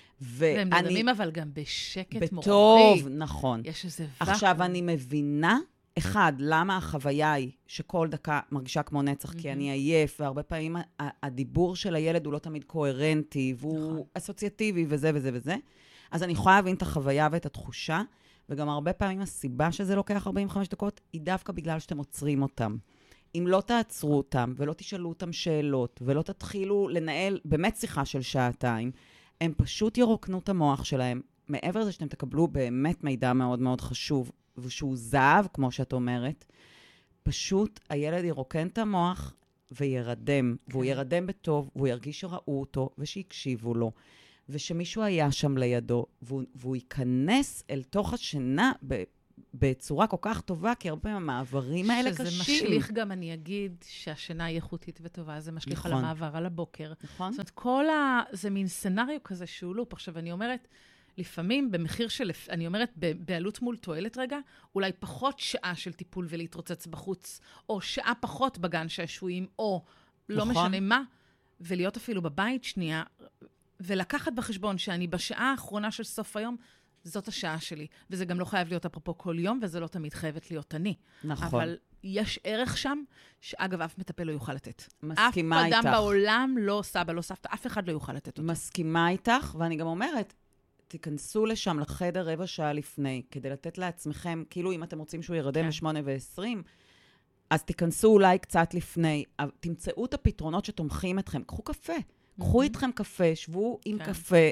והם נרדמים אבל גם בשקט מוחי. בטוב, נכון. יש איזה ואקום. עכשיו אני מבינה, אחד, למה החוויה היא שכל דקה מרגישה כמו נצח, כי אני עייף, והרבה פעמים הדיבור של הילד הוא לא תמיד קוהרנטי, והוא אסוציאטיבי וזה וזה וזה. אז אני יכולה להבין את החוויה ואת התחושה, וגם הרבה פעמים הסיבה שזה לוקח ארבעים וחמש דקות, היא דווקא בגלל שאתם עוצרים אותם. אם לא תעצרו אותם, ולא תשאלו אותם שאלות, ולא תתחילו לנהל באמת שיחה של שעתיים, הם פשוט ירוקנו את המוח שלהם. מעבר לזה שאתם תקבלו באמת מידע מאוד מאוד חשוב, ושהוא זהב, כמו שאת אומרת, פשוט הילד ירוקן את המוח וירדם, כן. והוא ירדם בטוב, והוא ירגיש שראו אותו, ושיקשיבו לו, ושמישהו היה שם לידו, והוא, והוא ייכנס אל תוך השינה ב, בצורה כל כך טובה, כי הרבה פעמים המעברים האלה קשים. שזה משליך גם, אני אגיד, שהשינה היא איכותית וטובה, זה משליך נכון. על המעבר, על הבוקר. נכון. זאת אומרת, כל ה... זה מין סנריו כזה שהוא לופ. עכשיו, אני אומרת, לפעמים במחיר של, אני אומרת, בעלות מול תועלת רגע, אולי פחות שעה של טיפול ולהתרוצץ בחוץ, או שעה פחות בגן שעשועים, או לא נכון. משנה מה, ולהיות אפילו בבית שנייה, ולקחת בחשבון שאני בשעה האחרונה של סוף היום, זאת השעה שלי. וזה גם לא חייב להיות אפרופו כל יום, וזה לא תמיד חייבת להיות אני. נכון. אבל יש ערך שם, שאגב, אף מטפל לא יוכל לתת. מסכימה איתך. אף אדם בעולם, לא סבא, לא סבתא, אף אחד לא יוכל לתת אותו. מסכימה איתך, ואני גם אומרת, תיכנסו לשם לחדר רבע שעה לפני, כדי לתת לעצמכם, כאילו אם אתם רוצים שהוא ירדם ב-שמונה ועשרים, אז תיכנסו אולי קצת לפני, תמצאו את הפתרונות שתומכים אתכם. קחו קפה, קחו איתכם קפה, שבו עם קפה,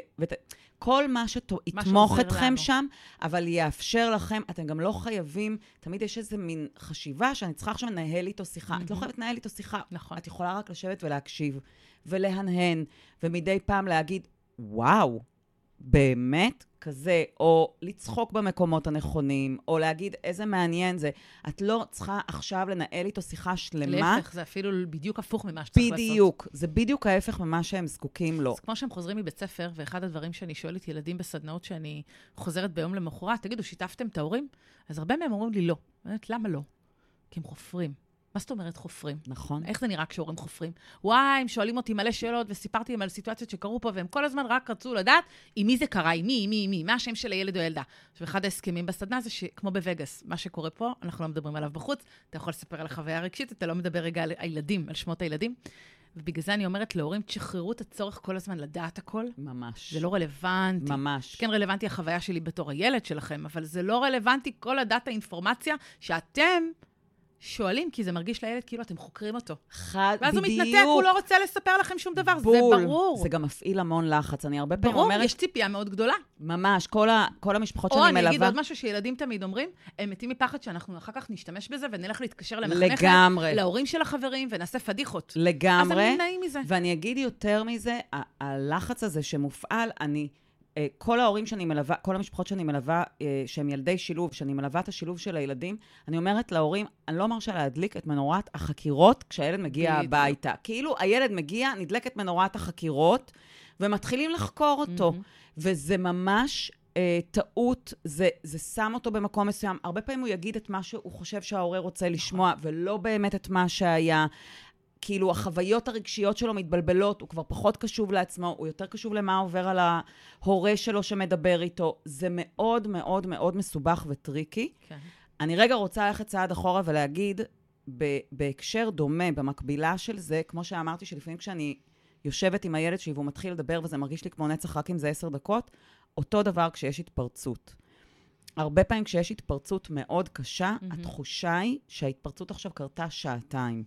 כל מה שיתמוך אתכם שם, אבל יאפשר לכם, אתם גם לא חייבים, תמיד יש איזה מין חשיבה שאני צריכה עכשיו לנהל איתו שיחה. את לא חייבת לנהל איתו שיחה. את יכולה רק לשבת ולהקשיב, ולהנהן, ומדי פעם להגיד, וואו, באמת כזה, או לצחוק במקומות הנכונים, או להגיד איזה מעניין זה. את לא צריכה עכשיו לנהל איתו שיחה שלמה. להפך, זה אפילו בדיוק הפוך ממה שצריך לעשות. בדיוק, זה בדיוק ההפך ממה שהם זקוקים לו. אז כמו שהם חוזרים מבית ספר, ואחד הדברים שאני שואלת ילדים בסדנאות שאני חוזרת ביום למחרת, תגידו, שיתפתם את ההורים? אז הרבה מהם אומרים לי לא. אני אומרת, למה לא? כי הם חופרים. מה זאת אומרת חופרים? נכון. איך זה נראה כשהורים חופרים? וואי, הם שואלים אותי מלא שאלות, וסיפרתי להם על סיטואציות שקרו פה, והם כל הזמן רק רצו לדעת עם מי זה קרה, עם מי, עם מי, עם מי, מה השם של הילד או ילדה. עכשיו, אחד ההסכמים בסדנה זה שכמו בווגאס, מה שקורה פה, אנחנו לא מדברים עליו בחוץ, אתה יכול לספר על החוויה הרגשית, אתה לא מדבר רגע על הילדים, על שמות הילדים. ובגלל זה אני אומרת להורים, תשחררו את הצורך כל הזמן לדעת הכל. ממש. זה לא רלוונטי. ממש. כן רלוונטי החוויה שלי בתור הילד שלכם, אבל זה לא רלוונטי כל הדאטה האינפורמציה שאתם שואלים, כי זה מרגיש לילד כאילו אתם חוקרים אותו. חד, ואז בדיוק. הוא מתנתק, הוא לא רוצה לספר לכם שום דבר, בול. זה ברור. זה גם מפעיל המון לחץ. אני הרבה פעמים ברור, אומרת... יש ציפייה מאוד גדולה. ממש, כל, ה, כל המשפחות שאני מלווה... או אני אגיד עוד משהו שילדים תמיד אומרים, הם מתים מפחד שאנחנו אחר כך נשתמש בזה, ונלך להתקשר למחנכת, לגמרי. להורים של החברים, ונעשה פדיחות. לגמרי. אז הם נמנעים מזה. ואני אגיד יותר מזה, ה- הלחץ הזה שמופעל, אני... כל ההורים שאני מלווה, כל המשפחות שאני מלווה, שהם ילדי שילוב, שאני מלווה את השילוב של הילדים, אני אומרת להורים, אני לא מרשה להדליק את מנורת החקירות כשהילד מגיע הביתה. כאילו הילד מגיע, נדלקת מנורת החקירות, ומתחילים לחקור אותו. וזה ממש אה, טעות, זה, זה שם אותו במקום מסוים. הרבה פעמים הוא יגיד את מה שהוא חושב שההורה רוצה לשמוע, ולא באמת את מה שהיה. כאילו, החוויות הרגשיות שלו מתבלבלות, הוא כבר פחות קשוב לעצמו, הוא יותר קשוב למה עובר על ההורה שלו שמדבר איתו. זה מאוד מאוד מאוד מסובך וטריקי. כן. אני רגע רוצה ללכת צעד אחורה ולהגיד, בהקשר דומה, במקבילה של זה, כמו שאמרתי, שלפעמים כשאני יושבת עם הילד שלי והוא מתחיל לדבר, וזה מרגיש לי כמו נצח רק אם זה עשר דקות, אותו דבר כשיש התפרצות. הרבה פעמים כשיש התפרצות מאוד קשה, mm-hmm. התחושה היא שההתפרצות עכשיו קרתה שעתיים.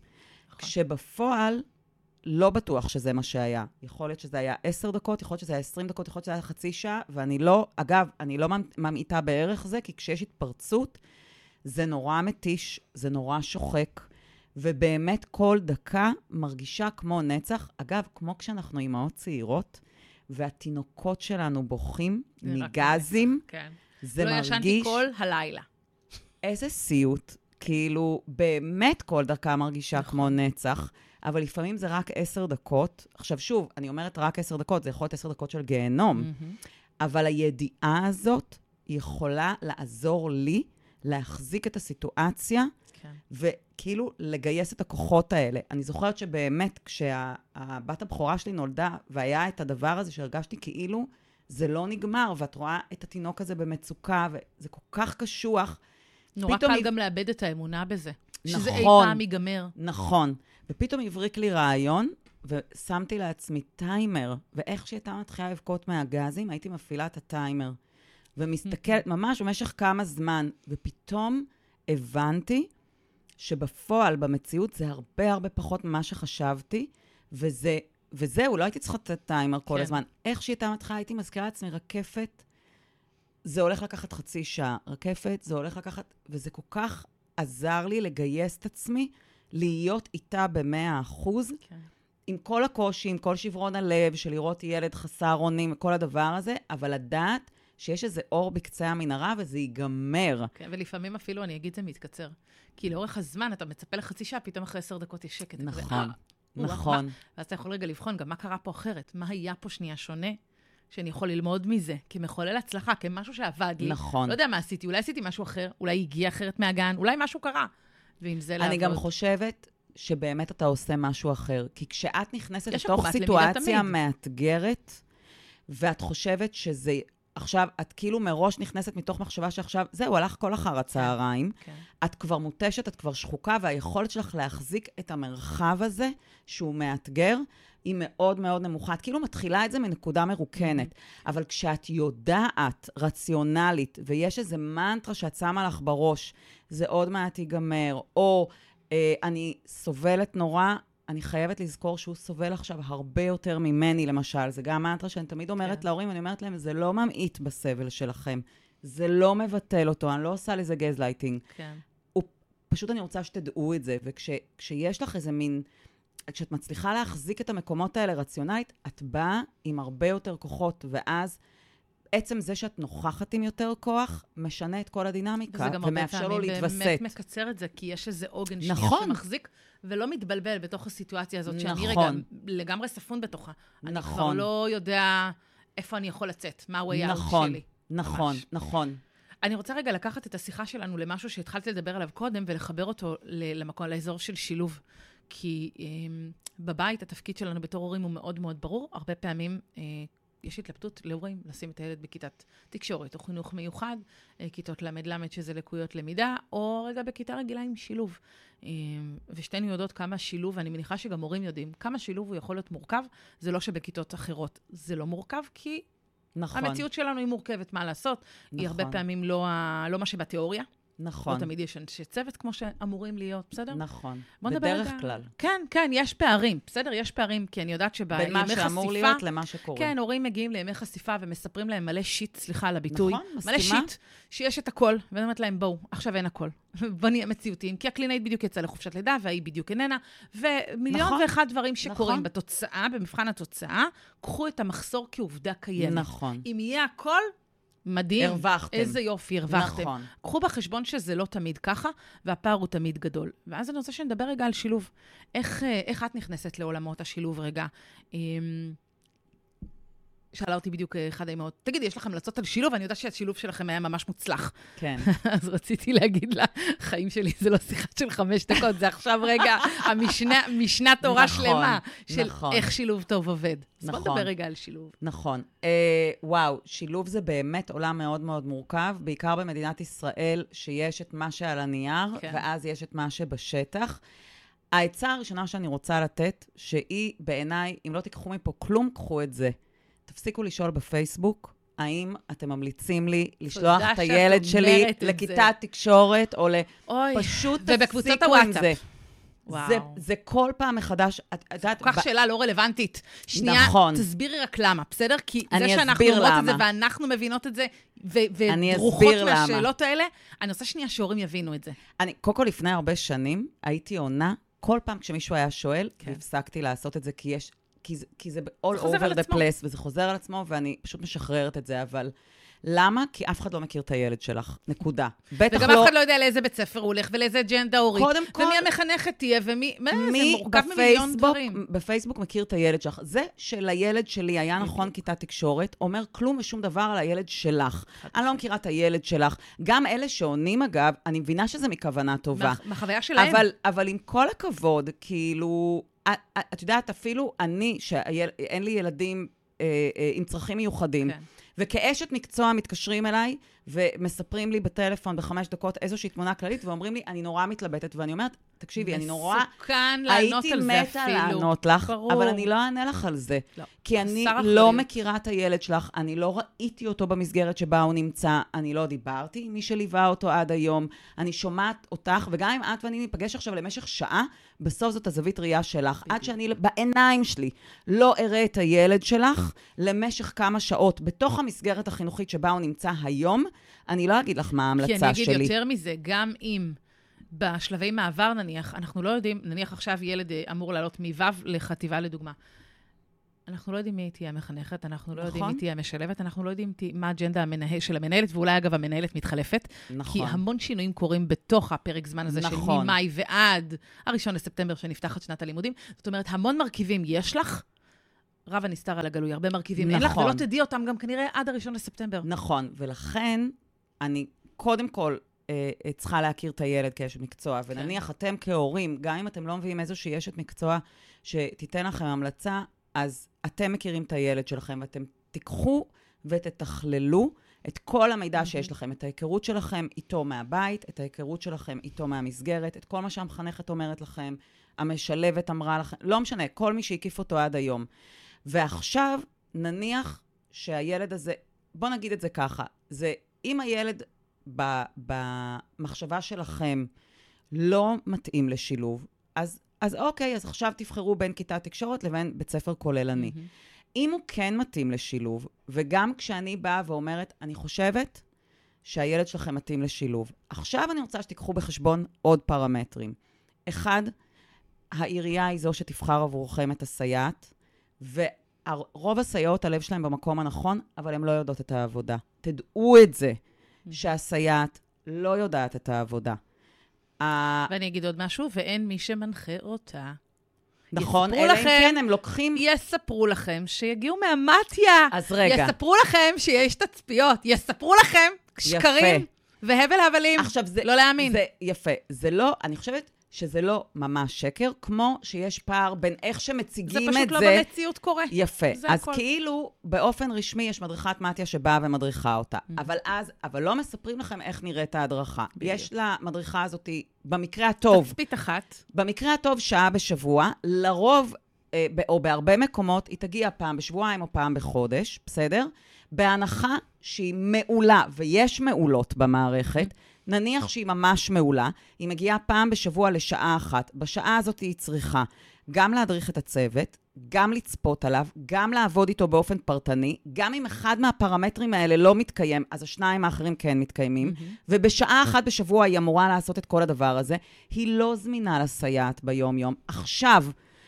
כשבפועל לא בטוח שזה מה שהיה. יכול להיות שזה היה עשר דקות, יכול להיות שזה היה עשרים דקות, יכול להיות שזה היה חצי שעה, ואני לא, אגב, אני לא ממעיטה בערך זה, כי כשיש התפרצות, זה נורא מתיש, זה נורא שוחק, ובאמת כל דקה מרגישה כמו נצח. אגב, כמו כשאנחנו אימהות צעירות, והתינוקות שלנו בוכים מגזים, כן. זה לא מרגיש... לא ישנתי כל הלילה. איזה סיוט. כאילו, באמת כל דקה מרגישה נכון. כמו נצח, אבל לפעמים זה רק עשר דקות. עכשיו שוב, אני אומרת רק עשר דקות, זה יכול להיות עשר דקות של גיהנום, mm-hmm. אבל הידיעה הזאת יכולה לעזור לי להחזיק את הסיטואציה, כן. וכאילו לגייס את הכוחות האלה. אני זוכרת שבאמת כשהבת הבכורה שלי נולדה, והיה את הדבר הזה שהרגשתי כאילו זה לא נגמר, ואת רואה את התינוק הזה במצוקה, וזה כל כך קשוח, נורא קל גם לאבד את האמונה בזה. נכון, שזה אי פעם ייגמר. נכון. ופתאום הבריק לי רעיון, ושמתי לעצמי טיימר, ואיך שהייתה מתחילה לבכות מהגזים, הייתי מפעילה את הטיימר. ומסתכלת ממש במשך כמה זמן, ופתאום הבנתי שבפועל, במציאות, זה הרבה הרבה פחות ממה שחשבתי, וזה, וזהו, לא הייתי צריכה את הטיימר כל הזמן. איך שהייתה מתחילה, הייתי מזכירה לעצמי רקפת, זה הולך לקחת חצי שעה. רקפת, זה הולך לקחת, וזה כל כך עזר לי לגייס את עצמי, להיות איתה במאה אחוז, כן. עם כל הקושי, עם כל שברון הלב, של לראות ילד חסר אונים, כל הדבר הזה, אבל לדעת שיש איזה אור בקצה המנהרה, וזה ייגמר. כן, ולפעמים אפילו, אני אגיד, זה מתקצר. כי לאורך הזמן, אתה מצפה לחצי שעה, פתאום אחרי עשר דקות יש שקט. נכון, נכון. ואז אתה יכול רגע לבחון גם מה קרה פה אחרת, מה היה פה שנייה שונה, שאני יכול ללמוד מזה, כמחולל הצלחה, כמשהו שעבד לי. נכון. לא יודע מה עשיתי, אולי עשיתי משהו אחר, אולי הגיע אחרת מהגן, אולי משהו קרה. ועם זה לעבוד. אני גם חושבת שבאמת אתה עושה משהו אחר, כי כשאת נכנסת לתוך סיטואציה מאתגרת, ואת חושבת שזה, עכשיו, את כאילו מראש נכנסת מתוך מחשבה שעכשיו, זהו, הלך כל אחר הצהריים, כן. את כבר מוטשת, את כבר שחוקה, והיכולת שלך להחזיק את המרחב הזה, שהוא מאתגר, היא מאוד מאוד נמוכה. את כאילו מתחילה את זה מנקודה מרוקנת. Mm-hmm. אבל כשאת יודעת, רציונלית, ויש איזה מנטרה שאת שמה לך בראש, זה עוד מעט ייגמר, או אה, אני סובלת נורא, אני חייבת לזכור שהוא סובל עכשיו הרבה יותר ממני, למשל. זה גם מנטרה שאני תמיד אומרת כן. להורים, אני אומרת להם, זה לא ממעיט בסבל שלכם. זה לא מבטל אותו, אני לא עושה לזה גזלייטינג. כן. הוא, פשוט אני רוצה שתדעו את זה, וכשיש לך איזה מין... כשאת מצליחה להחזיק את המקומות האלה רציונלית, את באה עם הרבה יותר כוחות, ואז עצם זה שאת נוכחת עם יותר כוח, משנה את כל הדינמיקה, ומאפשר לו להתווסת. וזה גם הרבה פעמים באמת מקצר את זה, כי יש איזה עוגן שנייה נכון. שמחזיק, ולא מתבלבל בתוך הסיטואציה הזאת, נכון. שאני רגע לגמרי ספון בתוכה. נכון. אני כבר לא יודע איפה אני יכול לצאת, מהו היעד נכון, שלי. נכון, ממש. נכון. אני רוצה רגע לקחת את השיחה שלנו למשהו שהתחלתי לדבר עליו קודם, ולחבר אותו למקום, לאזור של שילוב. כי um, בבית התפקיד שלנו בתור הורים הוא מאוד מאוד ברור. הרבה פעמים uh, יש התלבטות להורים לשים את הילד בכיתת תקשורת או חינוך מיוחד, כיתות למד למד שזה לקויות למידה, או רגע בכיתה רגילה עם שילוב. ושתינו יודעות כמה שילוב, ואני מניחה שגם הורים יודעים, כמה שילוב הוא יכול להיות מורכב, זה לא שבכיתות אחרות זה לא מורכב, כי נכון. המציאות שלנו היא מורכבת, מה לעשות? נכון. היא הרבה פעמים לא, לא מה שבתיאוריה. נכון. לא תמיד יש אנשי צוות כמו שאמורים להיות, בסדר? נכון. בדרך רגע... כלל. כן, כן, יש פערים, בסדר? יש פערים, כי אני יודעת שבימי חשיפה... בין מה שאמור להיות למה שקורה. כן, הורים מגיעים לימי חשיפה ומספרים להם מלא שיט, סליחה על הביטוי. נכון, מסכימה. מלא שיט, שיש את הכל, ואני אומרת להם, בואו, עכשיו אין הכל. בוא נהיה מציאותיים, כי הקלינאית בדיוק יצאה לחופשת לידה, והיא בדיוק איננה, ומיליון נכון, ואחד דברים שקורים נכון. בתוצאה, במבחן התוצאה, קחו את המחסור כעובדה קיימת. נכון. אם יהיה הכל, מדהים. הרווחתם. איזה יופי, הרווחתם. נכון. קחו בחשבון שזה לא תמיד ככה, והפער הוא תמיד גדול. ואז אני רוצה שנדבר רגע על שילוב. איך, איך את נכנסת לעולמות השילוב רגע? שאלה אותי בדיוק אחד האימהות, תגידי, יש לכם המלצות על שילוב? אני יודעת שהשילוב שלכם היה ממש מוצלח. כן. אז רציתי להגיד לה, חיים שלי זה לא שיחה של חמש דקות, זה עכשיו רגע המשנה, משנה תורה נכון, שלמה, של נכון. איך שילוב טוב עובד. אז נכון. בוא נדבר רגע על שילוב. נכון. אה, וואו, שילוב זה באמת עולם מאוד מאוד מורכב, בעיקר במדינת ישראל, שיש את מה שעל הנייר, כן. ואז יש את מה שבשטח. העצה הראשונה שאני רוצה לתת, שהיא בעיניי, אם לא תיקחו מפה כלום, קחו את זה. תפסיקו לשאול בפייסבוק, האם אתם ממליצים לי לשלוח את הילד שלי לכיתת תקשורת, או פשוט תפסיקו עם זה. זה, זה כל פעם מחדש, את יודעת... כל כך שאלה לא רלוונטית. שנייה, נכון. תסבירי רק למה, בסדר? כי זה שאנחנו אומרות את זה, ואנחנו מבינות את זה, ודרוכות מהשאלות האלה, אני רוצה שנייה שהורים יבינו את זה. אני, קודם כל לפני הרבה שנים, הייתי עונה, כל פעם כשמישהו היה שואל, והפסקתי לעשות את זה, כי יש... כי זה, כי זה all over the place, וזה חוזר על עצמו, ואני פשוט משחררת את זה, אבל למה? כי אף אחד לא מכיר את הילד שלך. נקודה. וגם לא... אף אחד לא יודע לאיזה בית ספר הוא הולך, ולאיזה אג'נדה הורית. קודם כל... ומי המחנכת תהיה, ומי... מי זה מורכב ממיליון דברים. בפייסבוק מכיר את הילד שלך. זה שלילד שלי היה נכון כיתת תקשורת, אומר כלום ושום דבר על הילד שלך. אני לא מכירה את הילד שלך. גם אלה שעונים, אגב, אני מבינה שזה מכוונה טובה. מהחוויה שלהם. אבל, אבל עם כל הכבוד, כאילו... את יודעת, אפילו אני, שאין לי ילדים אה, אה, עם צרכים מיוחדים, כן. וכאשת מקצוע מתקשרים אליי, ומספרים לי בטלפון בחמש דקות איזושהי תמונה כללית, ואומרים לי, אני נורא מתלבטת, ואני אומרת, תקשיבי, אני נורא... מסוכן לענות על זה אפילו. הייתי מתה לענות לך, ברור. אבל אני לא אענה לך על זה. לא. כי אני לא מכירה את הילד שלך, אני לא ראיתי אותו במסגרת שבה הוא נמצא, אני לא דיברתי עם מי שליווה אותו עד היום, אני שומעת אותך, וגם אם את ואני ניפגש עכשיו למשך שעה, בסוף זאת הזווית ראייה שלך, בדיוק. עד שאני בעיניים שלי לא אראה את הילד שלך למשך כמה שעות, בתוך המסגרת החינוכית שבה הוא נמצא היום, אני לא אגיד לך מה ההמלצה שלי. כי אני אגיד שלי. יותר מזה, גם אם בשלבי מעבר נניח, אנחנו לא יודעים, נניח עכשיו ילד אמור לעלות מו' לחטיבה לדוגמה. אנחנו לא יודעים מי תהיה המחנכת, אנחנו לא נכון. יודעים מי תהיה המשלבת, אנחנו לא יודעים מה האג'נדה המנהל, של המנהלת, ואולי אגב המנהלת מתחלפת. נכון. כי המון שינויים קורים בתוך הפרק זמן הזה נכון. של ממאי ועד הראשון לספטמבר שנפתחת שנת הלימודים. זאת אומרת, המון מרכיבים יש לך, רב הנסתר על הגלוי, הרבה מרכיבים נכון. אין לך, ולא תדעי אותם גם כנראה עד הראשון לספטמבר. נכון, ולכן אני קודם כל אה, צריכה להכיר את הילד כאשת מקצוע, ונניח אתם כהורים, גם אם אתם לא מביאים איזושהי אשת מקצוע שתיתן לכם המלצה, אז אתם מכירים את הילד שלכם, ואתם תיקחו ותתכללו את כל המידע שיש לכם, את ההיכרות שלכם איתו מהבית, את ההיכרות שלכם איתו מהמסגרת, את כל מה שהמחנכת אומרת לכם, המשלבת אמרה לכם, לא משנה, כל מי שהקיף אותו עד היום. ועכשיו נניח שהילד הזה, בוא נגיד את זה ככה, זה אם הילד ב, במחשבה שלכם לא מתאים לשילוב, אז, אז אוקיי, אז עכשיו תבחרו בין כיתת תקשורת לבין בית ספר כוללני. Mm-hmm. אם הוא כן מתאים לשילוב, וגם כשאני באה ואומרת, אני חושבת שהילד שלכם מתאים לשילוב. עכשיו אני רוצה שתיקחו בחשבון עוד פרמטרים. אחד, העירייה היא זו שתבחר עבורכם את הסייעת, ורוב הסייעות, הלב שלהם במקום הנכון, אבל הן לא יודעות את העבודה. תדעו את זה, שהסייעת לא יודעת את העבודה. ואני אגיד עוד משהו, ואין מי שמנחה אותה. נכון, אלא אם כן הם לוקחים... יספרו לכם שיגיעו מהמתיה. אז רגע. יספרו לכם שיש תצפיות. יספרו לכם שקרים והבל הבלים. עכשיו זה... לא להאמין. זה יפה. זה לא, אני חושבת שזה לא ממש שקר, כמו שיש פער בין איך שמציגים את זה. זה פשוט לא במציאות קורה. יפה. אז הכל. כאילו, באופן רשמי יש מדריכת מתיה שבאה ומדריכה אותה. Mm-hmm. אבל אז, אבל לא מספרים לכם איך נראית ההדרכה. בדיוק. יש למדריכה הזאת, במקרה הטוב, תצפית אחת. במקרה הטוב שעה בשבוע, לרוב, אה, או בהרבה מקומות, היא תגיע פעם בשבועיים או פעם בחודש, בסדר? בהנחה שהיא מעולה, ויש מעולות במערכת, mm-hmm. נניח שהיא ממש מעולה, היא מגיעה פעם בשבוע לשעה אחת. בשעה הזאת היא צריכה גם להדריך את הצוות, גם לצפות עליו, גם לעבוד איתו באופן פרטני, גם אם אחד מהפרמטרים האלה לא מתקיים, אז השניים האחרים כן מתקיימים, mm-hmm. ובשעה אחת בשבוע היא אמורה לעשות את כל הדבר הזה. היא לא זמינה לסייעת ביום-יום. עכשיו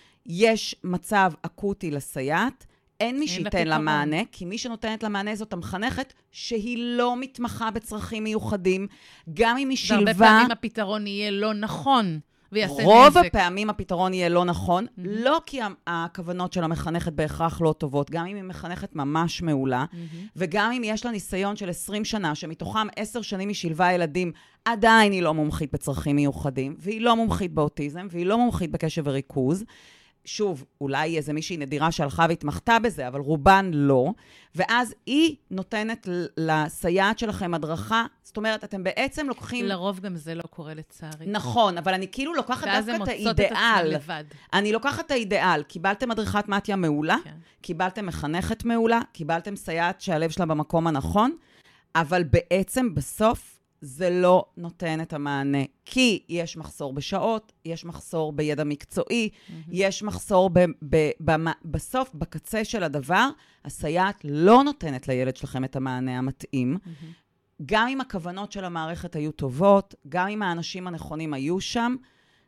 יש מצב אקוטי לסייעת, אין מי שייתן לה מענה, כי מי שנותנת לה מענה זאת המחנכת, שהיא לא מתמחה בצרכים מיוחדים, גם אם היא שילבה... והרבה פעמים הפתרון יהיה לא נכון, ויעשה נזק. רוב הפעמים הפתרון יהיה לא נכון, mm-hmm. לא כי הכוונות של המחנכת בהכרח לא טובות, גם אם היא מחנכת ממש מעולה, mm-hmm. וגם אם יש לה ניסיון של עשרים שנה, שמתוכם עשר שנים היא שילבה ילדים, עדיין היא לא מומחית בצרכים מיוחדים, והיא לא מומחית באוטיזם, והיא לא מומחית בקשב וריכוז, שוב, אולי איזה מישהי נדירה שהלכה והתמחתה בזה, אבל רובן לא, ואז היא נותנת לסייעת שלכם הדרכה, זאת אומרת, אתם בעצם לוקחים... לרוב גם זה לא קורה לצערי. נכון, אבל אני כאילו לוקחת דווקא את האידאל. אני לוקחת את האידאל. קיבלתם מדריכת מתיה מעולה, כן. קיבלתם מחנכת מעולה, קיבלתם סייעת שהלב שלה במקום הנכון, אבל בעצם בסוף, זה לא נותן את המענה, כי יש מחסור בשעות, יש מחסור בידע מקצועי, mm-hmm. יש מחסור ב- ב- ב- בסוף, בקצה של הדבר, הסייעת לא נותנת לילד שלכם את המענה המתאים, mm-hmm. גם אם הכוונות של המערכת היו טובות, גם אם האנשים הנכונים היו שם,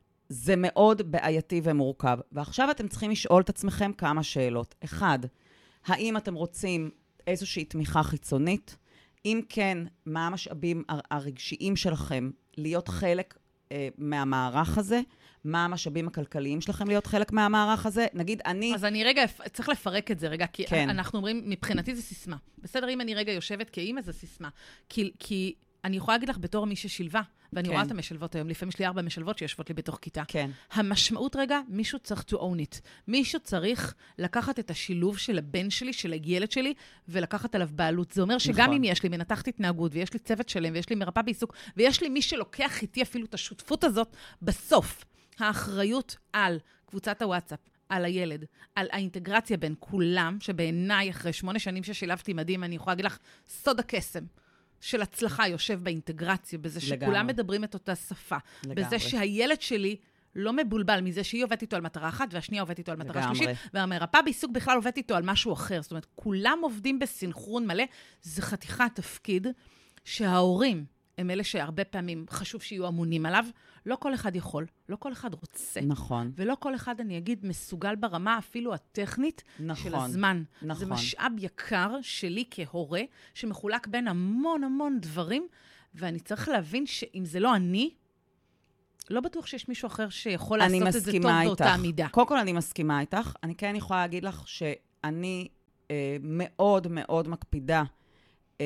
זה מאוד בעייתי ומורכב. ועכשיו אתם צריכים לשאול את עצמכם כמה שאלות. אחד, האם אתם רוצים איזושהי תמיכה חיצונית? אם כן, מה המשאבים הרגשיים שלכם להיות חלק אה, מהמערך הזה? מה המשאבים הכלכליים שלכם להיות חלק מהמערך הזה? נגיד, אני... אז אני רגע, צריך לפרק את זה רגע, כי כן. אנחנו אומרים, מבחינתי זה סיסמה. בסדר, אם אני רגע יושבת כאימא, זה סיסמה. כי, כי אני יכולה להגיד לך בתור מי ששילבה, ואני כן. רואה את המשלבות היום, לפעמים יש לי ארבע משלבות שיושבות לי בתוך כיתה. כן. המשמעות רגע, מישהו צריך to own it. מישהו צריך לקחת את השילוב של הבן שלי, של הילד שלי, ולקחת עליו בעלות. זה אומר שגם נכון. אם יש לי מנתחת התנהגות, ויש לי צוות שלם, ויש לי מרפאה בעיסוק, ויש לי מי שלוקח איתי אפילו את השותפות הזאת, בסוף, האחריות על קבוצת הוואטסאפ, על הילד, על האינטגרציה בין כולם, שבעיניי אחרי שמונה שנים ששילבתי מדהים, אני יכולה להגיד לך, סוד הקסם. של הצלחה יושב באינטגרציה, בזה שכולם לגמרי. מדברים את אותה שפה. לגמרי. בזה שהילד שלי לא מבולבל מזה שהיא עובדת איתו על מטרה אחת, והשנייה עובדת איתו על מטרה לגמרי. שלישית, והמרפאה בעיסוק בכלל עובדת איתו על משהו אחר. זאת אומרת, כולם עובדים בסינכרון מלא. זה חתיכת תפקיד שההורים הם אלה שהרבה פעמים חשוב שיהיו אמונים עליו. לא כל אחד יכול, לא כל אחד רוצה. נכון. ולא כל אחד, אני אגיד, מסוגל ברמה אפילו הטכנית נכון, של הזמן. נכון. זה משאב יקר שלי כהורה, שמחולק בין המון המון דברים, ואני צריך להבין שאם זה לא אני, לא בטוח שיש מישהו אחר שיכול לעשות את זה טוב באותה מידה. קודם כל אני מסכימה איתך. אני כן יכולה להגיד לך שאני אה, מאוד מאוד מקפידה אה,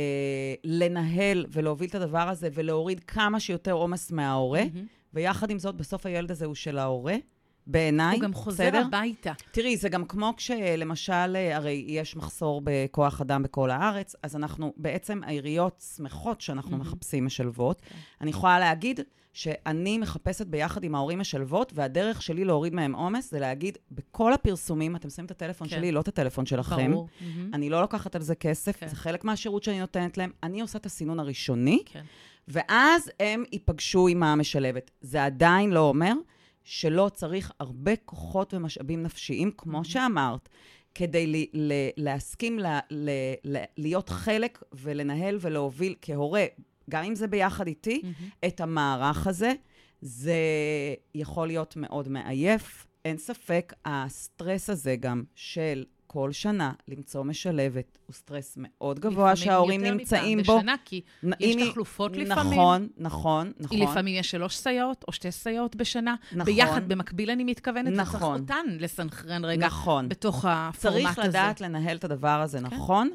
לנהל ולהוביל את הדבר הזה, ולהוריד כמה שיותר עומס מההורה, mm-hmm. ויחד עם זאת, בסוף הילד הזה הוא של ההורה, בעיניי. הוא גם חוזר בסדר? הביתה. תראי, זה גם כמו כשלמשל, הרי יש מחסור בכוח אדם בכל הארץ, אז אנחנו בעצם העיריות שמחות שאנחנו mm-hmm. מחפשים משלבות. Okay. אני יכולה להגיד שאני מחפשת ביחד עם ההורים משלבות, והדרך שלי להוריד מהם עומס, זה להגיד, בכל הפרסומים, אתם שמים את הטלפון okay. שלי, לא את הטלפון שלכם. ברור. Mm-hmm. אני לא לוקחת על זה כסף, okay. זה חלק מהשירות שאני נותנת להם. אני עושה את הסינון הראשוני, okay. ואז הם ייפגשו עם המשלבת. זה עדיין לא אומר שלא צריך הרבה כוחות ומשאבים נפשיים, כמו mm-hmm. שאמרת, כדי ל- ל- להסכים ל- ל- ל- להיות חלק ולנהל ולהוביל כהורה, גם אם זה ביחד איתי, mm-hmm. את המערך הזה. זה יכול להיות מאוד מעייף. אין ספק, הסטרס הזה גם של כל שנה למצוא משלבת, הוא סטרס מאוד גבוה שההורים נמצאים בו. בשנה, כי יש תחלופות לפעמים. נכון, נכון, נכון. לפעמים יש שלוש סייעות או שתי סייעות בשנה. נכון. ביחד, במקביל אני מתכוונת, נכון. וצריך אותן לסנכרן רגע נכון. בתוך הפורמט הזה. צריך לדעת לנהל את הדבר הזה כן. נכון,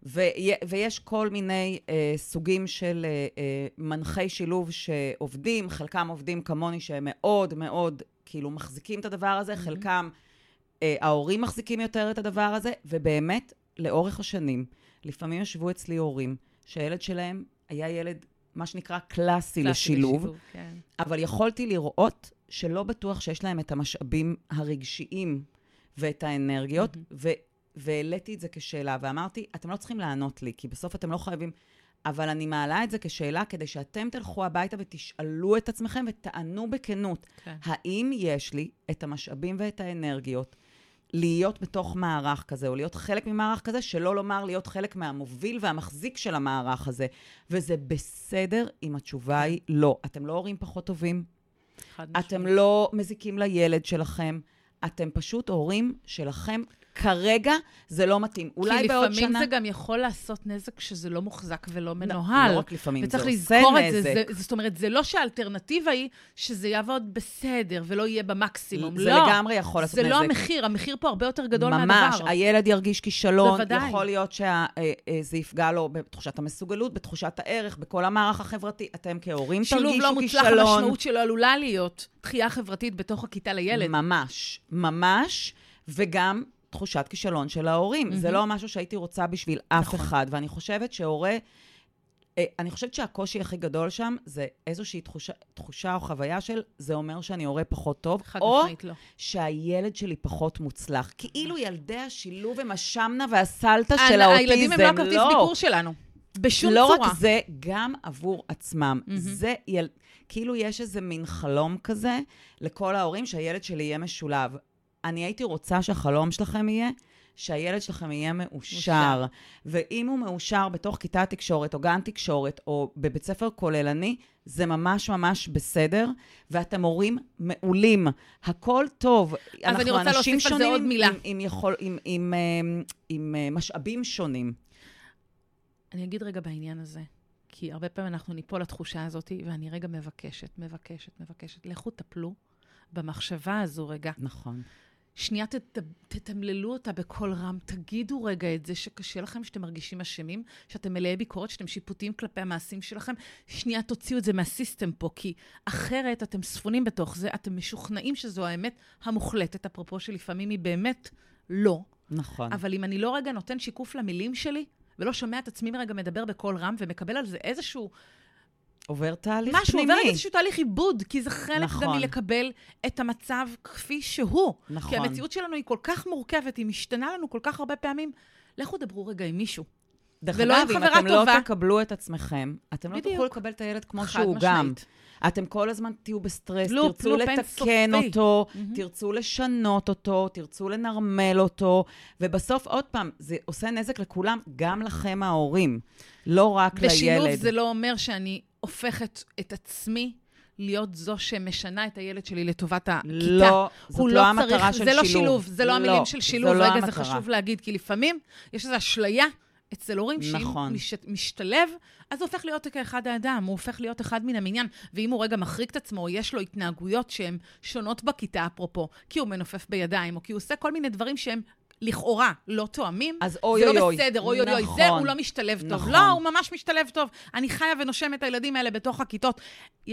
ויש כל מיני אה, סוגים של אה, אה, מנחי שילוב שעובדים, חלקם עובדים כמוני שהם מאוד מאוד כאילו מחזיקים את הדבר הזה, mm-hmm. חלקם אה, ההורים מחזיקים יותר את הדבר הזה, ובאמת לאורך השנים, לפעמים ישבו אצלי הורים, שהילד שלהם היה ילד, מה שנקרא קלאסי, קלאסי לשילוב, לשילוב כן. אבל יכולתי לראות שלא בטוח שיש להם את המשאבים הרגשיים ואת האנרגיות, mm-hmm. ו... והעליתי את זה כשאלה, ואמרתי, אתם לא צריכים לענות לי, כי בסוף אתם לא חייבים, אבל אני מעלה את זה כשאלה, כדי שאתם תלכו הביתה ותשאלו את עצמכם, ותענו בכנות, כן. האם יש לי את המשאבים ואת האנרגיות, להיות בתוך מערך כזה, או להיות חלק ממערך כזה, שלא לומר להיות חלק מהמוביל והמחזיק של המערך הזה. וזה בסדר אם התשובה היא לא. אתם לא הורים פחות טובים, אתם לא מזיקים לילד שלכם, אתם פשוט הורים שלכם, כרגע זה לא מתאים. אולי בעוד שנה... כי לפעמים זה גם יכול לעשות נזק שזה לא מוחזק ולא מנוהל. לא רק לפעמים, זה עושה נזק. וצריך לזכור את זה. זה. זאת אומרת, זה לא שהאלטרנטיבה היא שזה יעבוד בסדר ולא יהיה במקסימום. זה לא. לגמרי יכול לעשות זה נזק. זה לא המחיר. המחיר פה הרבה יותר גדול ממש, מהדבר. ממש. הילד ירגיש כישלון. בוודאי. יכול להיות שזה יפגע לו בתחושת המסוגלות, בתחושת הערך, בכל המערך החברתי. אתם כהורים תרגישו כישלון. שילוב לא מוצלח, המשמעות שלו עלולה להיות דחייה חברתית בתוך הכיתה לילד. ממש, ממש, וגם תחושת כישלון של ההורים. Mm-hmm. זה לא משהו שהייתי רוצה בשביל אף נכון. אחד, ואני חושבת שההורה, אני חושבת שהקושי הכי גדול שם, זה איזושהי תחושה, תחושה או חוויה של, זה אומר שאני הורה פחות טוב, או לא. שהילד שלי פחות מוצלח. כאילו ילדי השילוב הם השמנה והסלטה של האוטיזם. הילדים הם לא הכרטיס ביקור שלנו. בשום לא צורה. לא רק זה, גם עבור עצמם. Mm-hmm. זה יל... כאילו יש איזה מין חלום כזה, לכל ההורים שהילד שלי יהיה משולב. אני הייתי רוצה שהחלום שלכם יהיה, שהילד שלכם יהיה מאושר. ואם הוא מאושר בתוך כיתה תקשורת, או גן תקשורת, או בבית ספר כוללני, זה ממש ממש בסדר, ואתם הורים מעולים. הכל טוב. אז אני רוצה להוסיף על זה עוד מילה. עם, עם, יכול, עם, עם, עם, עם, עם משאבים שונים. אני אגיד רגע בעניין הזה, כי הרבה פעמים אנחנו ניפול לתחושה הזאת, ואני רגע מבקשת, מבקשת, מבקשת. לכו תפלו במחשבה הזו רגע. נכון. שנייה תת, תתמללו אותה בכל רם, תגידו רגע את זה שקשה לכם, שאתם מרגישים אשמים, שאתם מלאי ביקורת, שאתם שיפוטיים כלפי המעשים שלכם, שנייה תוציאו את זה מהסיסטם פה, כי אחרת אתם ספונים בתוך זה, אתם משוכנעים שזו האמת המוחלטת, אפרופו שלפעמים היא באמת לא. נכון. אבל אם אני לא רגע נותן שיקוף למילים שלי, ולא שומע את עצמי רגע מדבר בכל רם, ומקבל על זה איזשהו עובר תהליך משהו, פנימי. עובר איזשהו תהליך עיבוד, כי זה חלק נכון. גם מלקבל את המצב כפי שהוא. נכון. כי המציאות שלנו היא כל כך מורכבת, היא משתנה לנו כל כך הרבה פעמים. לכו דברו רגע עם מישהו. דרך אגב, אם אתם טובה. לא תקבלו את עצמכם, אתם בדיוק. לא תוכלו לקבל את הילד כמו שהוא משמעית. גם. אתם כל הזמן תהיו בסטרס, לופ, תרצו לופ לתקן אותו, mm-hmm. תרצו לשנות אותו, תרצו לנרמל אותו, ובסוף עוד פעם, זה עושה נזק לכולם, גם לכם ההורים, לא רק בשילוב לילד. בשילוב זה לא אומר שאני הופכת את עצמי להיות זו שמשנה את הילד שלי לטובת הכיתה. לא, זאת לא, לא המטרה של זה שילוב. לא שילוב, זה לא, לא המילים של שילוב. לא רגע, המטרה. זה חשוב להגיד, כי לפעמים יש איזו אשליה אצל הורים נכון. שאם משתלב, אז הוא הופך להיות כאחד האדם, הוא הופך להיות אחד מן המניין, ואם הוא רגע מחריק את עצמו, יש לו התנהגויות שהן שונות בכיתה, אפרופו, כי הוא מנופף בידיים, או כי הוא עושה כל מיני דברים שהם לכאורה לא תואמים, אז אוי זה אוי לא אוי. בסדר, אוי אוי אוי, זה הוא לא משתלב טוב. נכון. לא, הוא ממש משתלב טוב. אני חיה ונושם את הילדים האלה בתוך הכיתות.